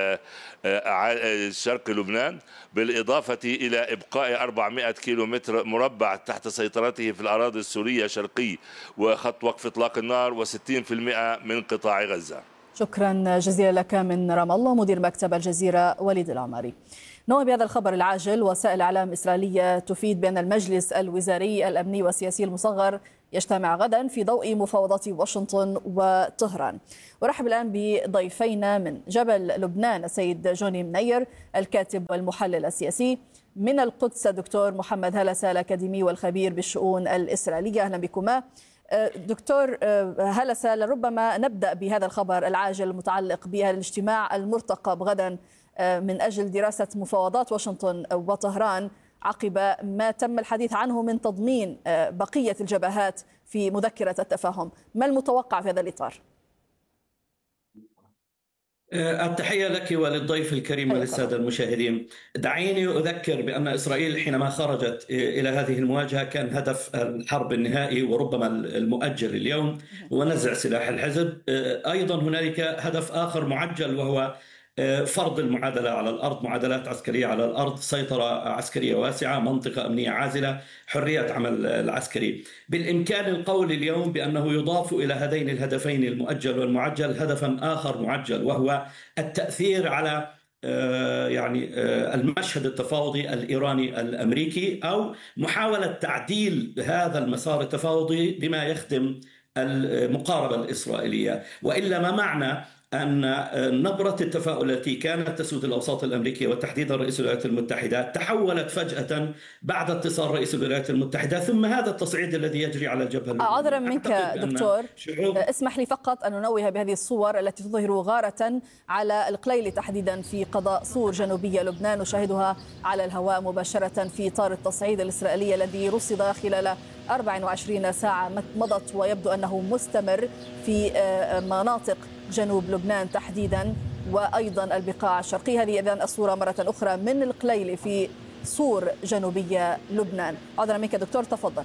شرق لبنان، بالإضافة إلى إبقاء أربعمائة كيلو متر مربع تحت سيطرته في الأراضي السورية شرقي وخط وقف إطلاق النار وستين بالمئة من قطاع غزة. شكرا جزيلا لك من رام الله مدير مكتب الجزيرة وليد العماري. نوع بهذا الخبر العاجل، وسائل إعلام إسرائيلية تفيد بأن المجلس الوزاري الأمني والسياسي المصغر يجتمع غدا في ضوء مفاوضات واشنطن وطهران. ورحب الآن بضيفينا من جبل لبنان السيد جوني منير الكاتب والمحلل السياسي، من القدس الدكتور محمد هلسة الأكاديمي والخبير بالشؤون الإسرائيلية. أهلا بكما. دكتور هلسة، لربما نبدأ بهذا الخبر العاجل المتعلق بالاجتماع المرتقب غدا من أجل دراسة مفاوضات واشنطن وطهران عقب ما تم الحديث عنه من تضمين بقية الجبهات في مذكرة التفاهم. ما المتوقع في هذا الإطار؟ التحية لك وللضيف الكريم وللسادة المشاهدين. دعيني أذكر بأن إسرائيل حينما خرجت إلى هذه المواجهة كان هدف الحرب النهائي وربما المؤجل اليوم هو نزع سلاح الحزب. أيضا هنالك هدف آخر معجل وهو فرض المعادلة على الأرض، معادلات عسكرية على الأرض، سيطرة عسكرية واسعة، منطقة أمنية عازلة، حرية عمل العسكري. بالإمكان القول اليوم بأنه يضاف إلى هذين الهدفين المؤجل والمعجل هدفا آخر معجل، وهو التأثير على يعني المشهد التفاوضي الإيراني الأمريكي، أو محاولة تعديل هذا المسار التفاوضي بما يخدم المقاربة الإسرائيلية. وإلا ما معنى أن نبرة التفاؤل التي كانت تسود الأوساط الأمريكية وتحديدا رئيس الولايات المتحدة تحولت فجأة بعد اتصال رئيس الولايات المتحدة، ثم هذا التصعيد الذي يجري على الجبهة. عذرا منك دكتور، اسمح لي فقط أن ننوه بهذه الصور التي تظهر غارة على القليل تحديدا في قضاء صور جنوبية لبنان، نشاهدها على الهواء مباشرة في إطار التصعيد الإسرائيلي الذي رصد خلال أربع وعشرين ساعة مضت، ويبدو أنه مستمر في مناطق جنوب لبنان تحديدا وأيضا البقاع الشرقية. هذه إذن الصورة مرة أخرى من القليل في صور جنوبية لبنان. عذرا منك دكتور، تفضل.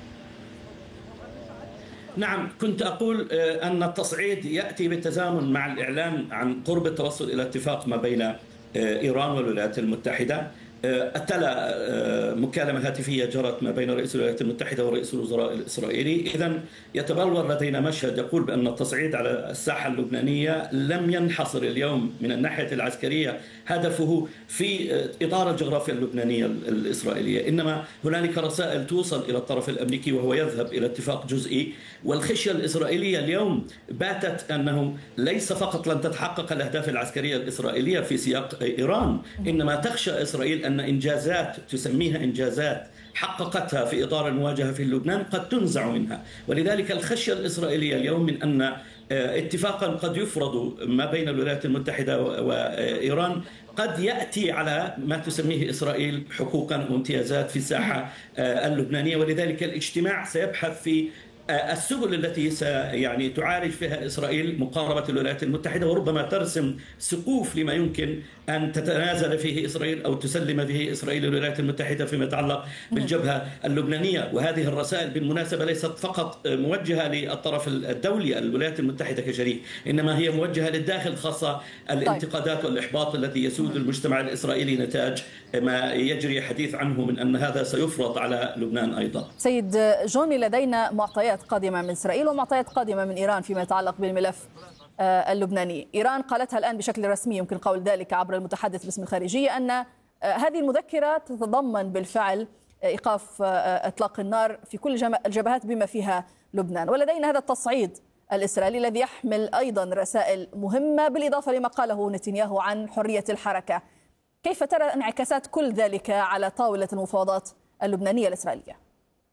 نعم، كنت أقول أن التصعيد يأتي بالتزامن مع الإعلان عن قرب التوصل إلى اتفاق ما بين إيران والولايات المتحدة. أتلا مكالمة هاتفية جرت ما بين رئيس الولايات المتحدة ورئيس الوزراء الإسرائيلي. إذن يتبلور لدينا مشهد يقول بأن التصعيد على الساحة اللبنانية لم ينحصر اليوم من الناحية العسكرية هدفه في إطار الجغرافيا اللبنانية الإسرائيلية، إنما هنالك رسائل توصل إلى الطرف الأمريكي وهو يذهب إلى اتفاق جزئي. والخشية الإسرائيلية اليوم باتت أنه ليس فقط لن تتحقق الأهداف العسكرية الإسرائيلية في سياق إيران، إنما تخشى إسرائيل أن إنجازات تسميها إنجازات حققتها في إطار المواجهة في لبنان قد تنزع منها. ولذلك الخشية الإسرائيلية اليوم من أن اتفاقا قد يفرض ما بين الولايات المتحدة وإيران قد يأتي على ما تسميه إسرائيل حقوقا وامتيازات في الساحة اللبنانية. ولذلك الاجتماع سيبحث في السبل التي يعني تعالج فيها إسرائيل مقاربة الولايات المتحدة، وربما ترسم سقوف لما يمكن أن تتنازل فيه إسرائيل أو تسلم به إسرائيل الولايات المتحدة فيما يتعلق بالجبهة اللبنانية. وهذه الرسائل بالمناسبة ليست فقط موجهة للطرف الدولي الولايات المتحدة كشريك، إنما هي موجهة للداخل، خاصة الانتقادات والإحباط الذي يسود المجتمع الإسرائيلي نتاج ما يجري حديث عنه من أن هذا سيفرض على لبنان أيضا. سيد جوني، لدينا معطيات قادمة من إسرائيل ومعطيات قادمة من إيران فيما يتعلق بالملف اللبناني. إيران قالتها الآن بشكل رسمي، يمكن قول ذلك عبر المتحدث باسم الخارجية، أن هذه المذكرة تتضمن بالفعل إيقاف إطلاق النار في كل الجبهات بما فيها لبنان. ولدينا هذا التصعيد الإسرائيلي الذي يحمل أيضا رسائل مهمة بالإضافة لما قاله نتنياهو عن حرية الحركة. كيف ترى انعكاسات كل ذلك على طاولة المفاوضات اللبنانية الإسرائيلية؟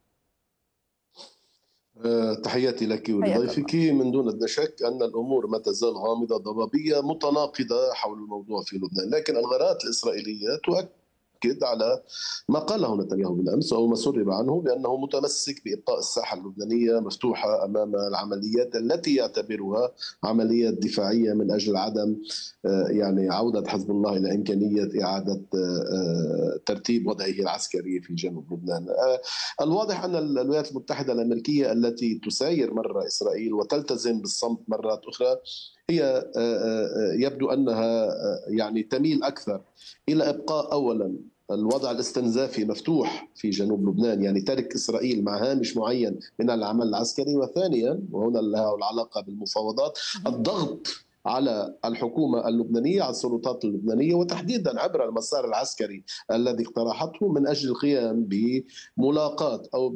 تحياتي لك ولضيفك. من دون شك أن الأمور ما تزال غامضة ضبابية متناقضة حول الموضوع في لبنان، لكن الغارات الإسرائيلية تؤكد يؤكد على ما قاله نتنياهو بالأمس أو ما سرب عنه بأنه متمسك بإبقاء الساحة اللبنانية مفتوحة أمام العمليات التي يعتبرها عمليات دفاعية من أجل عدم يعني عودة حزب الله إلى إمكانية إعادة ترتيب وضعه العسكري في جنوب لبنان. الواضح أن الولايات المتحدة الأمريكية التي تساير مرة إسرائيل وتلتزم بالصمت مرات أخرى هي يبدو أنها يعني تميل أكثر إلى إبقاء أولا الوضع الاستنزافي مفتوح في جنوب لبنان، يعني ترك إسرائيل مع هامش معين من العمل العسكري، وثانيا وهنا له العلاقة بالمفاوضات الضغط على الحكومة اللبنانية على السلطات اللبنانية وتحديدا عبر المسار العسكري الذي اقترحته من أجل القيام بملاقاة أو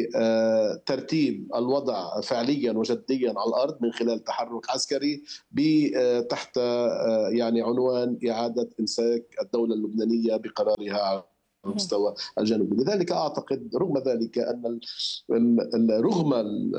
بترتيب الوضع فعليا وجديا على الأرض من خلال تحرك عسكري تحت يعني عنوان إعادة إمساك الدولة اللبنانية بقرارها على مستوى الجنوب. لذلك أعتقد رغم ذلك أن رغم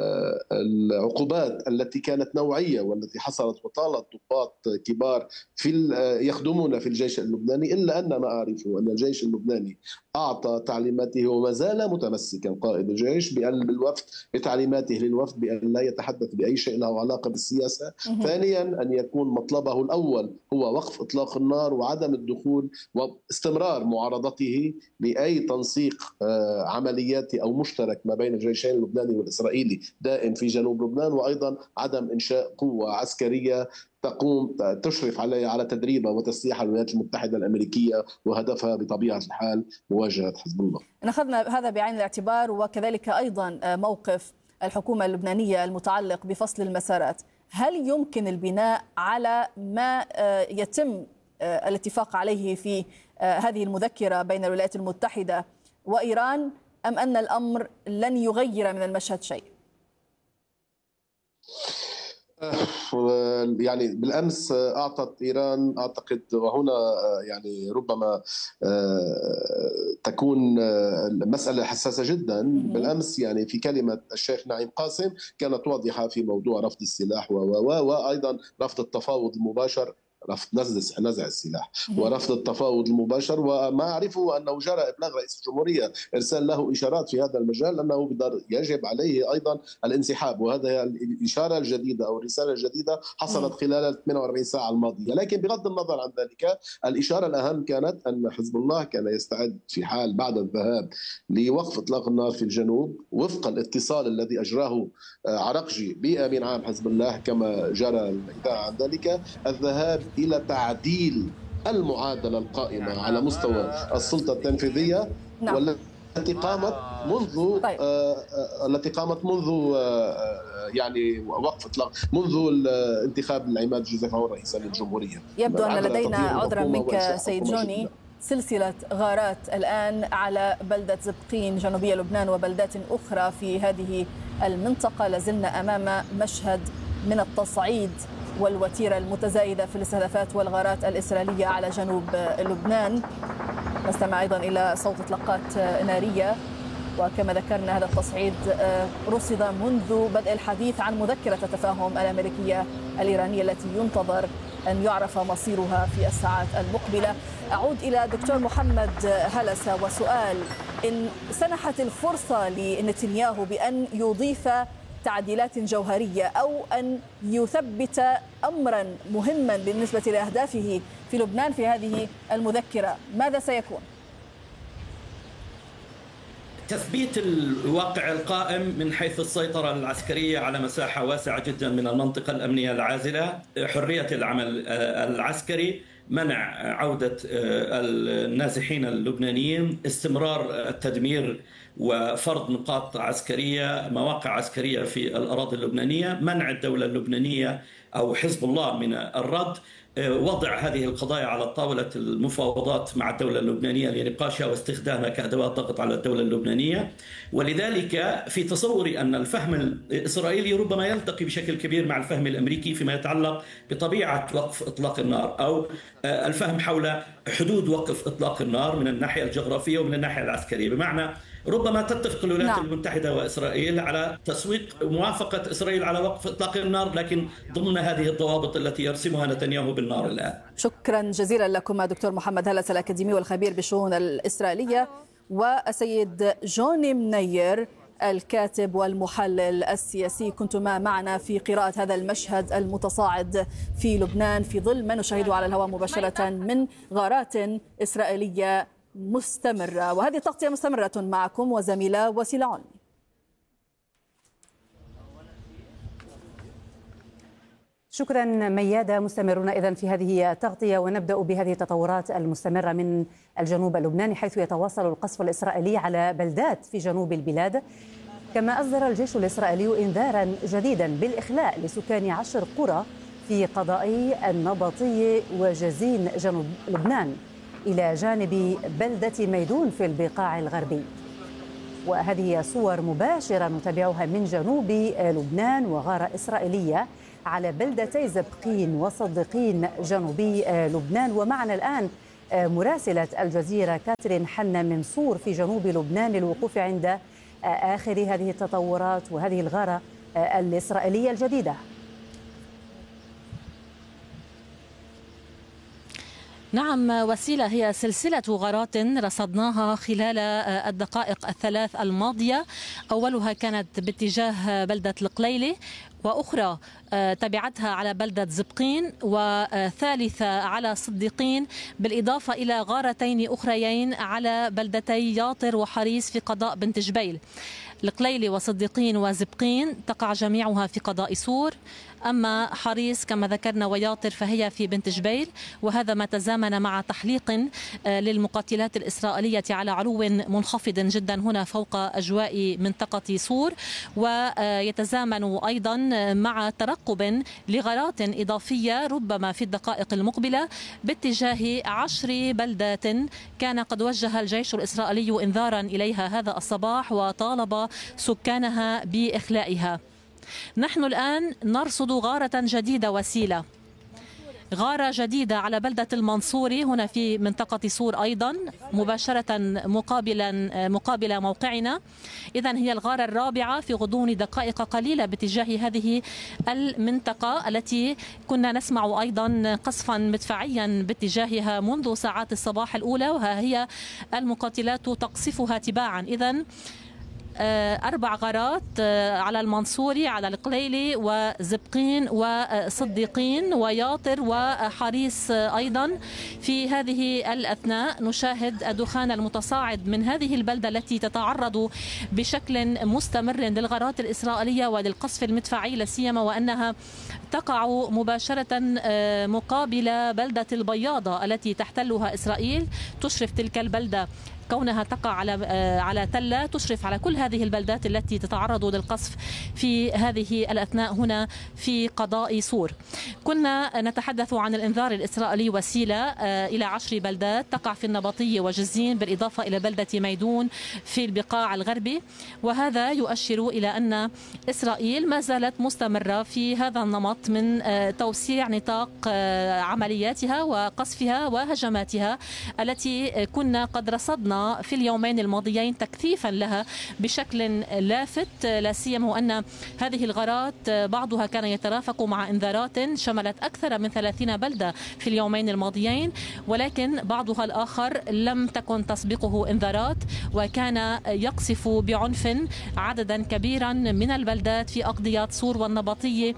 العقوبات التي كانت نوعية والتي حصلت وطالت ضباط كبار في يخدمون في الجيش اللبناني، إلا أن ما أعرفه أن الجيش اللبناني أعطى تعليماته وما زال متمسكا قائد الجيش بأن بالوفد بتعليماته للوفد بأن لا يتحدث بأي شيء له علاقة بالسياسة. ثانيا أن يكون مطلبه الأول هو وقف إطلاق النار وعدم الدخول واستمرار معارضته لأي تنسيق عملياتي أو مشترك ما بين الجيشين اللبناني والإسرائيلي دائم في جنوب لبنان، وأيضا عدم إنشاء قوة عسكرية تقوم تشرف عليها على تدريبها وتسليح الولايات المتحدة الأمريكية وهدفها بطبيعة الحال مواجهة حزب الله. أخذنا هذا بعين الاعتبار وكذلك أيضا موقف الحكومة اللبنانية المتعلق بفصل المسارات. هل يمكن البناء على ما يتم الاتفاق عليه في هذه المذكرة بين الولايات المتحدة وإيران، أم أن الأمر لن يغير من المشهد شيء؟ يعني بالأمس أعطت إيران أعتقد، وهنا يعني ربما تكون المسألة حساسة جدا، بالأمس يعني في كلمة الشيخ نعيم قاسم كانت واضحة في موضوع رفض السلاح وأيضا رفض التفاوض المباشر، رفض نزع السلاح ورفض التفاوض المباشر. وما أعرفه أنه جرى إبلاغ رئيس الجمهورية إرسال له إشارات في هذا المجال أنه يجب عليه أيضا الانسحاب، وهذا الإشارة الجديدة أو الرسالة الجديدة حصلت خلال ثمانية وأربعين ساعة الماضية. لكن بغض النظر عن ذلك الإشارة الأهم كانت أن حزب الله كان يستعد في حال بعد الذهاب لوقف إطلاق النار في الجنوب وفق الاتصال الذي أجراه عرقجي بأمين عام حزب الله كما جرى الإذاعة عن ذلك، الذهاب إلى تعديل المعادلة القائمة على مستوى السلطة التنفيذية. نعم. والتي قامت منذ طيب. آه التي قامت منذ آه يعني وقف إطلاق منذ انتخاب العماد جوزيف عون رئيسا للجمهورية. يبدو أن لدينا عذرا منك سيد جوني سلسلة غارات الآن على بلدة زبقين جنوبية لبنان وبلدات أخرى في هذه المنطقة. لازلنا أمام مشهد من التصعيد والوتيرة المتزايدة في الاستهدافات والغارات الإسرائيلية على جنوب لبنان. نستمع أيضا إلى صوت إطلاقات نارية، وكما ذكرنا هذا التصعيد رصد منذ بدء الحديث عن مذكرة التفاهم الأمريكية الإيرانية التي ينتظر أن يعرف مصيرها في الساعات المقبلة. أعود إلى دكتور محمد هلسة وسؤال: إن سنحت الفرصة لنتنياهو بأن يضيف تعديلات جوهرية أو أن يثبت أمرا مهما بالنسبة لأهدافه في لبنان في هذه المذكرة، ماذا سيكون؟ تثبيت الواقع القائم من حيث السيطرة العسكرية على مساحة واسعة جدا من المنطقة الأمنية العازلة، حرية العمل العسكري، منع عودة النازحين اللبنانيين، استمرار التدمير وفرض نقاط عسكرية مواقع عسكرية في الأراضي اللبنانية، منع الدولة اللبنانية أو حزب الله من الرد، وضع هذه القضايا على طاولة المفاوضات مع الدولة اللبنانية لنقاشها واستخدامها كأدوات ضغط على الدولة اللبنانية. ولذلك في تصوري أن الفهم الإسرائيلي ربما يلتقي بشكل كبير مع الفهم الأمريكي فيما يتعلق بطبيعة وقف إطلاق النار أو الفهم حول حدود وقف إطلاق النار من الناحية الجغرافية ومن الناحية العسكرية. بمعنى ربما تتفق الولايات نعم. المتحدة وإسرائيل على تسويق موافقة إسرائيل على وقف إطلاق النار، لكن ضمن هذه الضوابط التي يرسمها نتنياهو بالنار الآن. شكرا جزيلا لكم دكتور محمد هلس الأكاديمي والخبير بالشؤون الإسرائيلية، والسيد جوني منير الكاتب والمحلل السياسي، كنتما معنا في قراءة هذا المشهد المتصاعد في لبنان في ظل ما نشاهده على الهواء مباشرة من غارات إسرائيلية مستمرة. وهذه التغطية مستمرة معكم وزميلة وسيلة علمي. شكرا ميادة. مستمرون إذن في هذه التغطية، ونبدأ بهذه التطورات المستمرة من الجنوب اللبناني، حيث يتواصل القصف الإسرائيلي على بلدات في جنوب البلاد. كما أصدر الجيش الإسرائيلي إنذارا جديدا بالإخلاء لسكان عشر قرى في قضائي النبطية وجزين جنوب لبنان إلى جانب بلدة ميدون في البقاع الغربي. وهذه صور مباشرة نتابعها من جنوب لبنان وغارة إسرائيلية على بلدتي زبقين وصدقين جنوبي لبنان. ومعنا الآن مراسلة الجزيرة كاترين حنا منصور في جنوب لبنان للوقوف عند آخر هذه التطورات وهذه الغارة الإسرائيلية الجديدة. نعم وسيلة، هي سلسلة غارات رصدناها خلال الدقائق الثلاث الماضية. أولها كانت باتجاه بلدة القليلة، وأخرى تبعتها على بلدة زبقين، وثالثة على صديقين، بالإضافة إلى غارتين أخريين على بلدتي ياطر وحريس في قضاء بنت جبيل. القليلة وصديقين وزبقين تقع جميعها في قضاء سور، أما حريس كما ذكرنا وياطر فهي في بنت جبيل، وهذا ما تزامن مع تحليق للمقاتلات الإسرائيلية على علو منخفض جدا هنا فوق أجواء منطقة سور، ويتزامن أيضا مع ترقب لغارات إضافية ربما في الدقائق المقبلة باتجاه عشر بلدات كان قد وجه الجيش الإسرائيلي إنذارا إليها هذا الصباح وطالب سكانها بإخلائها. نحن الآن نرصد غارة جديدة وسيلة، غارة جديدة على بلدة المنصوري هنا في منطقة سور أيضا مباشرة مقابلا مقابل موقعنا. إذن هي الغارة الرابعة في غضون دقائق قليلة باتجاه هذه المنطقة التي كنا نسمع أيضا قصفا مدفعيا باتجاهها منذ ساعات الصباح الأولى، وها هي المقاتلات تقصفها تباعا. إذن أربع غارات على المنصوري، على القليلي وزبقين وصديقين وياطر وحريس أيضا. في هذه الأثناء نشاهد الدخان المتصاعد من هذه البلدة التي تتعرض بشكل مستمر للغارات الإسرائيلية وللقصف المدفعي، لا سيما وأنها تقع مباشرة مقابل بلدة البياضة التي تحتلها إسرائيل. تشرف تلك البلدة كونها تقع على على تلة تشرف على كل هذه البلدات التي تتعرض للقصف في هذه الأثناء هنا في قضاء سور. كنا نتحدث عن الإنذار الإسرائيلي وسيلة إلى عشر بلدات تقع في النبطية وجزين، بالإضافة إلى بلدة ميدون في البقاع الغربي، وهذا يؤشر إلى أن إسرائيل ما زالت مستمرة في هذا النمط من توسيع نطاق عملياتها وقصفها وهجماتها التي كنا قد رصدنا في اليومين الماضيين تكثيفا لها بشكل لافت، لا سيما وأن هذه الغارات بعضها كان يترافق مع انذارات شملت أكثر من ثلاثين بلدة في اليومين الماضيين، ولكن بعضها الآخر لم تكن تسبقه انذارات وكان يقصف بعنف عددا كبيرا من البلدات في أقضيات سور والنبطية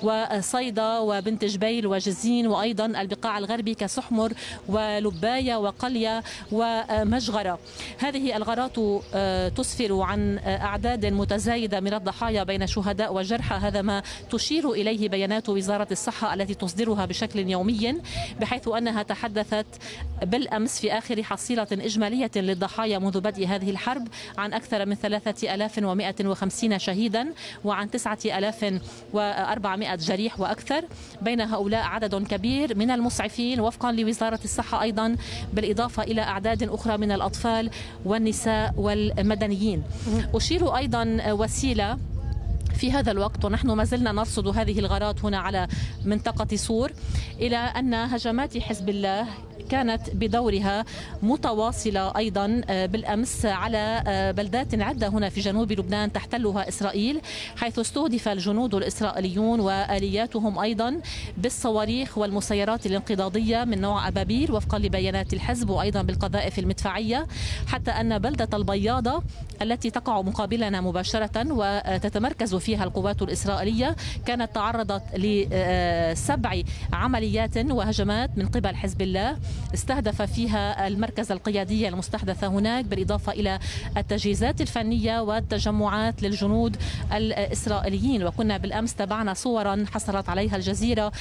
وصيدا وبنت جبيل وجزين، وأيضا البقاع الغربي كسحمر ولباية وقلية ومجغرة. هذه الغارات تسفر عن أعداد متزايدة من الضحايا بين شهداء وجرحى، هذا ما تشير إليه بيانات وزارة الصحة التي تصدرها بشكل يومي، بحيث أنها تحدثت بالأمس في آخر حصيلة إجمالية للضحايا منذ بدء هذه الحرب عن أكثر من ثلاثة آلاف ومئة وخمسين شهيدا وعن تسعة آلاف وأربعمئة جريح وأكثر، بين هؤلاء عدد كبير من المسعفين وفقا لوزارة الصحة أيضا، بالإضافة إلى أعداد أخرى من الأطفال والنساء والمدنيين. أشير أيضا وسيلة في هذا الوقت ونحن ما زلنا نرصد هذه الغارات هنا على منطقة صور، إلى أن هجمات حزب الله كانت بدورها متواصلة أيضا بالأمس على بلدات عدة هنا في جنوب لبنان تحتلها إسرائيل، حيث استهدف الجنود الإسرائيليون وآلياتهم أيضا بالصواريخ والمسيرات الانقضاضية من نوع أبابيل وفقا لبيانات الحزب، وأيضا بالقذائف المدفعية، حتى أن بلدة البياضة التي تقع مقابلنا مباشرة وتتمركز فيها القوات الإسرائيلية كانت تعرضت لسبع عمليات وهجمات من قبل حزب الله استهدف فيها المركز القيادي المستحدث هناك، بالإضافة إلى التجهيزات الفنية والتجمعات للجنود الإسرائيليين. وكنا بالأمس تابعنا صورا حصلت عليها الجزيرة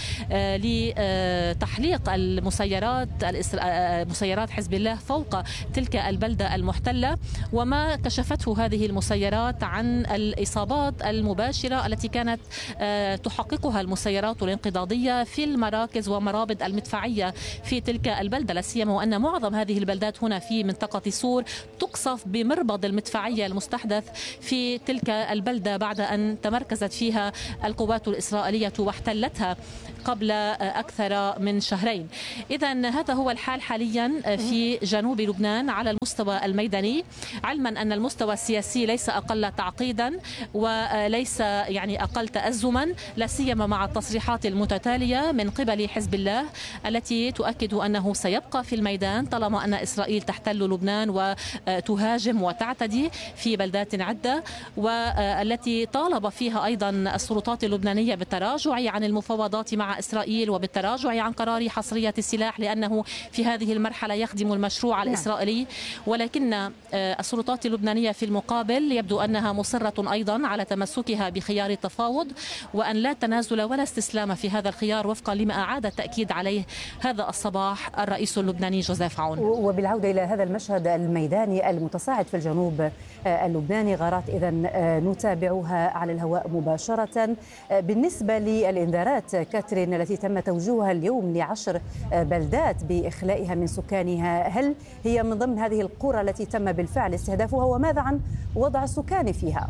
لتحليق المسيرات مسيرات حزب الله فوق تلك البلدة المحتلة، وما كشفته هذه المسيرات عن الإصابات المباشرة التي كانت تحققها المسيرات الانقضاضية في المراكز ومرابط المدفعية في تلك البلدة، لا سيما وأن معظم هذه البلدات هنا في منطقة صور تقصف بمربض المدفعية المستحدث في تلك البلدة بعد أن تمركزت فيها القوات الإسرائيلية واحتلتها قبل أكثر من شهرين. إذن هذا هو الحال حاليا في جنوب لبنان على المستوى الميداني، علما أن المستوى السياسي ليس أقل تعقيدا وليس يعني أقل تأزما، لا سيما مع التصريحات المتتالية من قبل حزب الله التي تؤكد أنه سيبقى في الميدان طالما أن إسرائيل تحتل لبنان وتهاجم وتعتدي في بلدات عدة، والتي طالب فيها أيضا السلطات اللبنانية بالتراجع عن المفاوضات مع إسرائيل وبالتراجع عن قرار حصرية السلاح لأنه في هذه المرحلة يخدم المشروع الإسرائيلي. ولكن السلطات اللبنانية في المقابل يبدو أنها مصرة أيضا على تمسكها بخيار التفاوض، وأن لا تنازل ولا استسلام في هذا الخيار وفقا لما أعاد التأكيد عليه هذا الصباح الرئيس اللبناني جوزيف عون. وبالعودة إلى هذا المشهد الميداني المتصاعد في الجنوب اللبناني، غارات إذن نتابعها على الهواء مباشرة. بالنسبة للإنذارات كاترين التي تم توجيهها اليوم لعشر بلدات بإخلائها من سكانها، هل هي من ضمن هذه القرى التي تم بالفعل استهدافها، وماذا عن وضع السكان فيها؟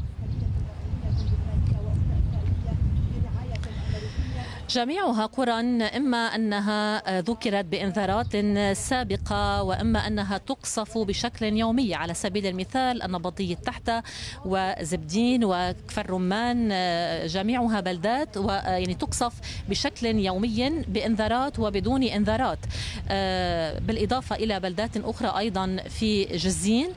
جميعها قرى إما أنها ذكرت بإنذارات سابقة وإما أنها تقصف بشكل يومي. على سبيل المثال النبطية تحت وزبدين وكفر رمان، جميعها بلدات ويعني تقصف بشكل يومي بإنذارات وبدون إنذارات، بالإضافة إلى بلدات أخرى أيضا في جزين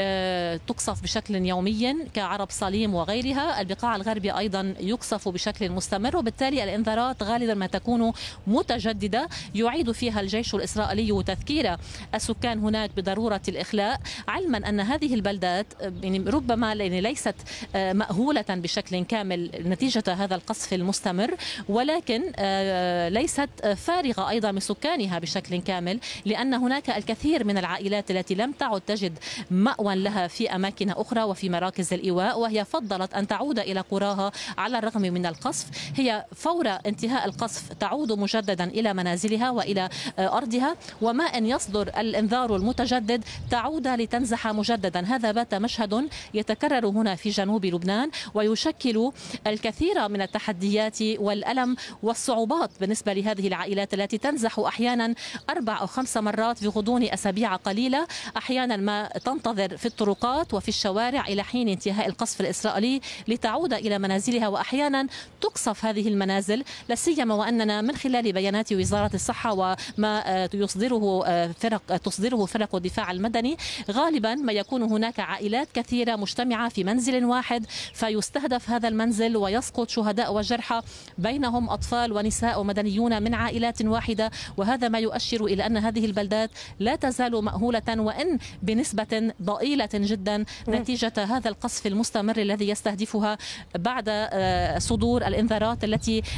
تقصف بشكل يومي كعرب صليم وغيرها. البقاع الغربية أيضا يقصف بشكل مستمر، وبالتالي الإنذارات غالبا ما تكون متجددة يعيد فيها الجيش الإسرائيلي تذكير السكان هناك بضرورة الإخلاء، علما أن هذه البلدات يعني ربما ليست مأهولة بشكل كامل نتيجة هذا القصف المستمر، ولكن ليست فارغة أيضا من سكانها بشكل كامل، لأن هناك الكثير من العائلات التي لم تعد تجد مأوى لها في أماكن أخرى وفي مراكز الإيواء، وهي فضلت أن تعود إلى قراها على الرغم من القصف. هي فور انتهاء القصف تعود مجددا إلى منازلها وإلى أرضها، وما أن يصدر الإنذار المتجدد تعود لتنزح مجددا. هذا بات مشهد يتكرر هنا في جنوب لبنان ويشكل الكثير من التحديات والألم والصعوبات بالنسبة لهذه العائلات التي تنزح أحيانا أربع أو خمس مرات في غضون أسابيع قليلة، أحيانا ما تنتظر في الطرقات وفي الشوارع إلى حين انتهاء القصف الإسرائيلي لتعود إلى منازلها، وأحيانا تقصف هذه المنازل، لا سيما وأننا من خلال بيانات وزارة الصحة وما يصدره فرق تصدره فرق الدفاع المدني غالبا ما يكون هناك عائلات كثيرة مجتمعة في منزل واحد، فيستهدف هذا المنزل ويسقط شهداء وجرحى بينهم أطفال ونساء ومدنيون من عائلات واحدة، وهذا ما يؤشر إلى أن هذه البلدات لا تزال مأهولة وإن بنسبة ضئيلة جدا نتيجة هذا القصف المستمر الذي يستهدفها بعد صدور الإنذارات التي باتت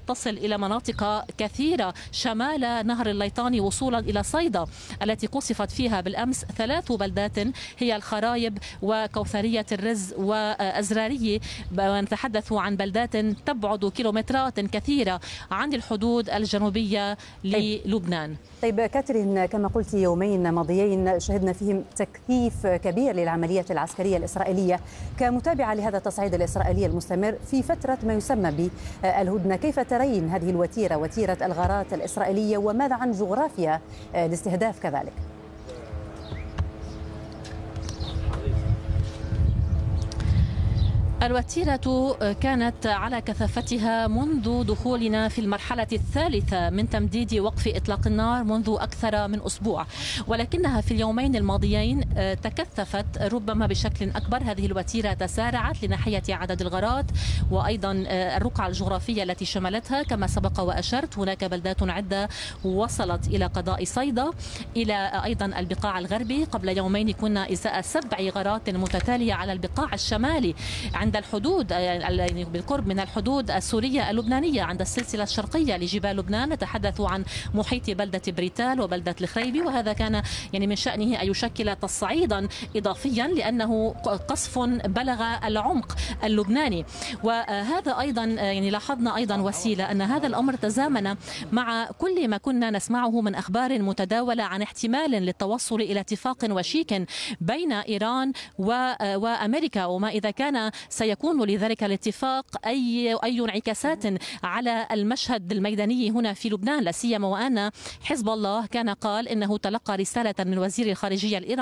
تصل إلى مناطق كثيرة شمال نهر الليطاني وصولا إلى صيدا التي قصفت فيها بالأمس ثلاث بلدات هي الخرايب وكوثرية الرز وأزرارية. ونتحدث عن بلدات تبعد كيلومترات كثيرة عن الحدود الجنوبية للبنان. طيب كاترين، كما قلت يومين ماضيين شهدنا فيهم تكثيف كبير للعمليات العسكرية الإسرائيلية. كمتابعة لهذا التصعيد الإسرائيلي المستمر في فترة ما يسمى بالهدنة، كيف ترين هذه الوتيرة، وتيرة الغارات الإسرائيلية، وماذا عن جغرافيا الاستهداف كذلك؟ الوتيرة كانت على كثافتها منذ دخولنا في المرحلة الثالثة من تمديد وقف إطلاق النار منذ أكثر من أسبوع، ولكنها في اليومين الماضيين تكثفت ربما بشكل أكبر. هذه الوتيرة تسارعت لناحية عدد الغارات وأيضا الرقعة الجغرافية التي شملتها. كما سبق وأشرت، هناك بلدات عدة وصلت إلى قضاء صيدا، إلى أيضا البقاع الغربي. قبل يومين كنا إزاء سبع غارات متتالية على البقاع الشمالي عند الحدود، يعني بالقرب من الحدود السورية اللبنانية، عند السلسلة الشرقية لجبال لبنان. نتحدث عن محيط بلدة بريتال وبلدة الخريبي، وهذا كان يعني من شأنه أن يشكل تصعيدا إضافيا لأنه قصف بلغ العمق اللبناني. وهذا أيضا يعني لاحظنا أيضا وسيلة أن هذا الأمر تزامن مع كل ما كنا نسمعه من أخبار متداولة عن احتمال للتوصل إلى اتفاق وشيك بين إيران وأمريكا، وما إذا كان سيكون لذلك الاتفاق أي أي انعكاسات على المشهد الميداني هنا في لبنان، لا سيما وأن حزب الله كان قال إنه تلقى رسالة من وزير الخارجية الإيراني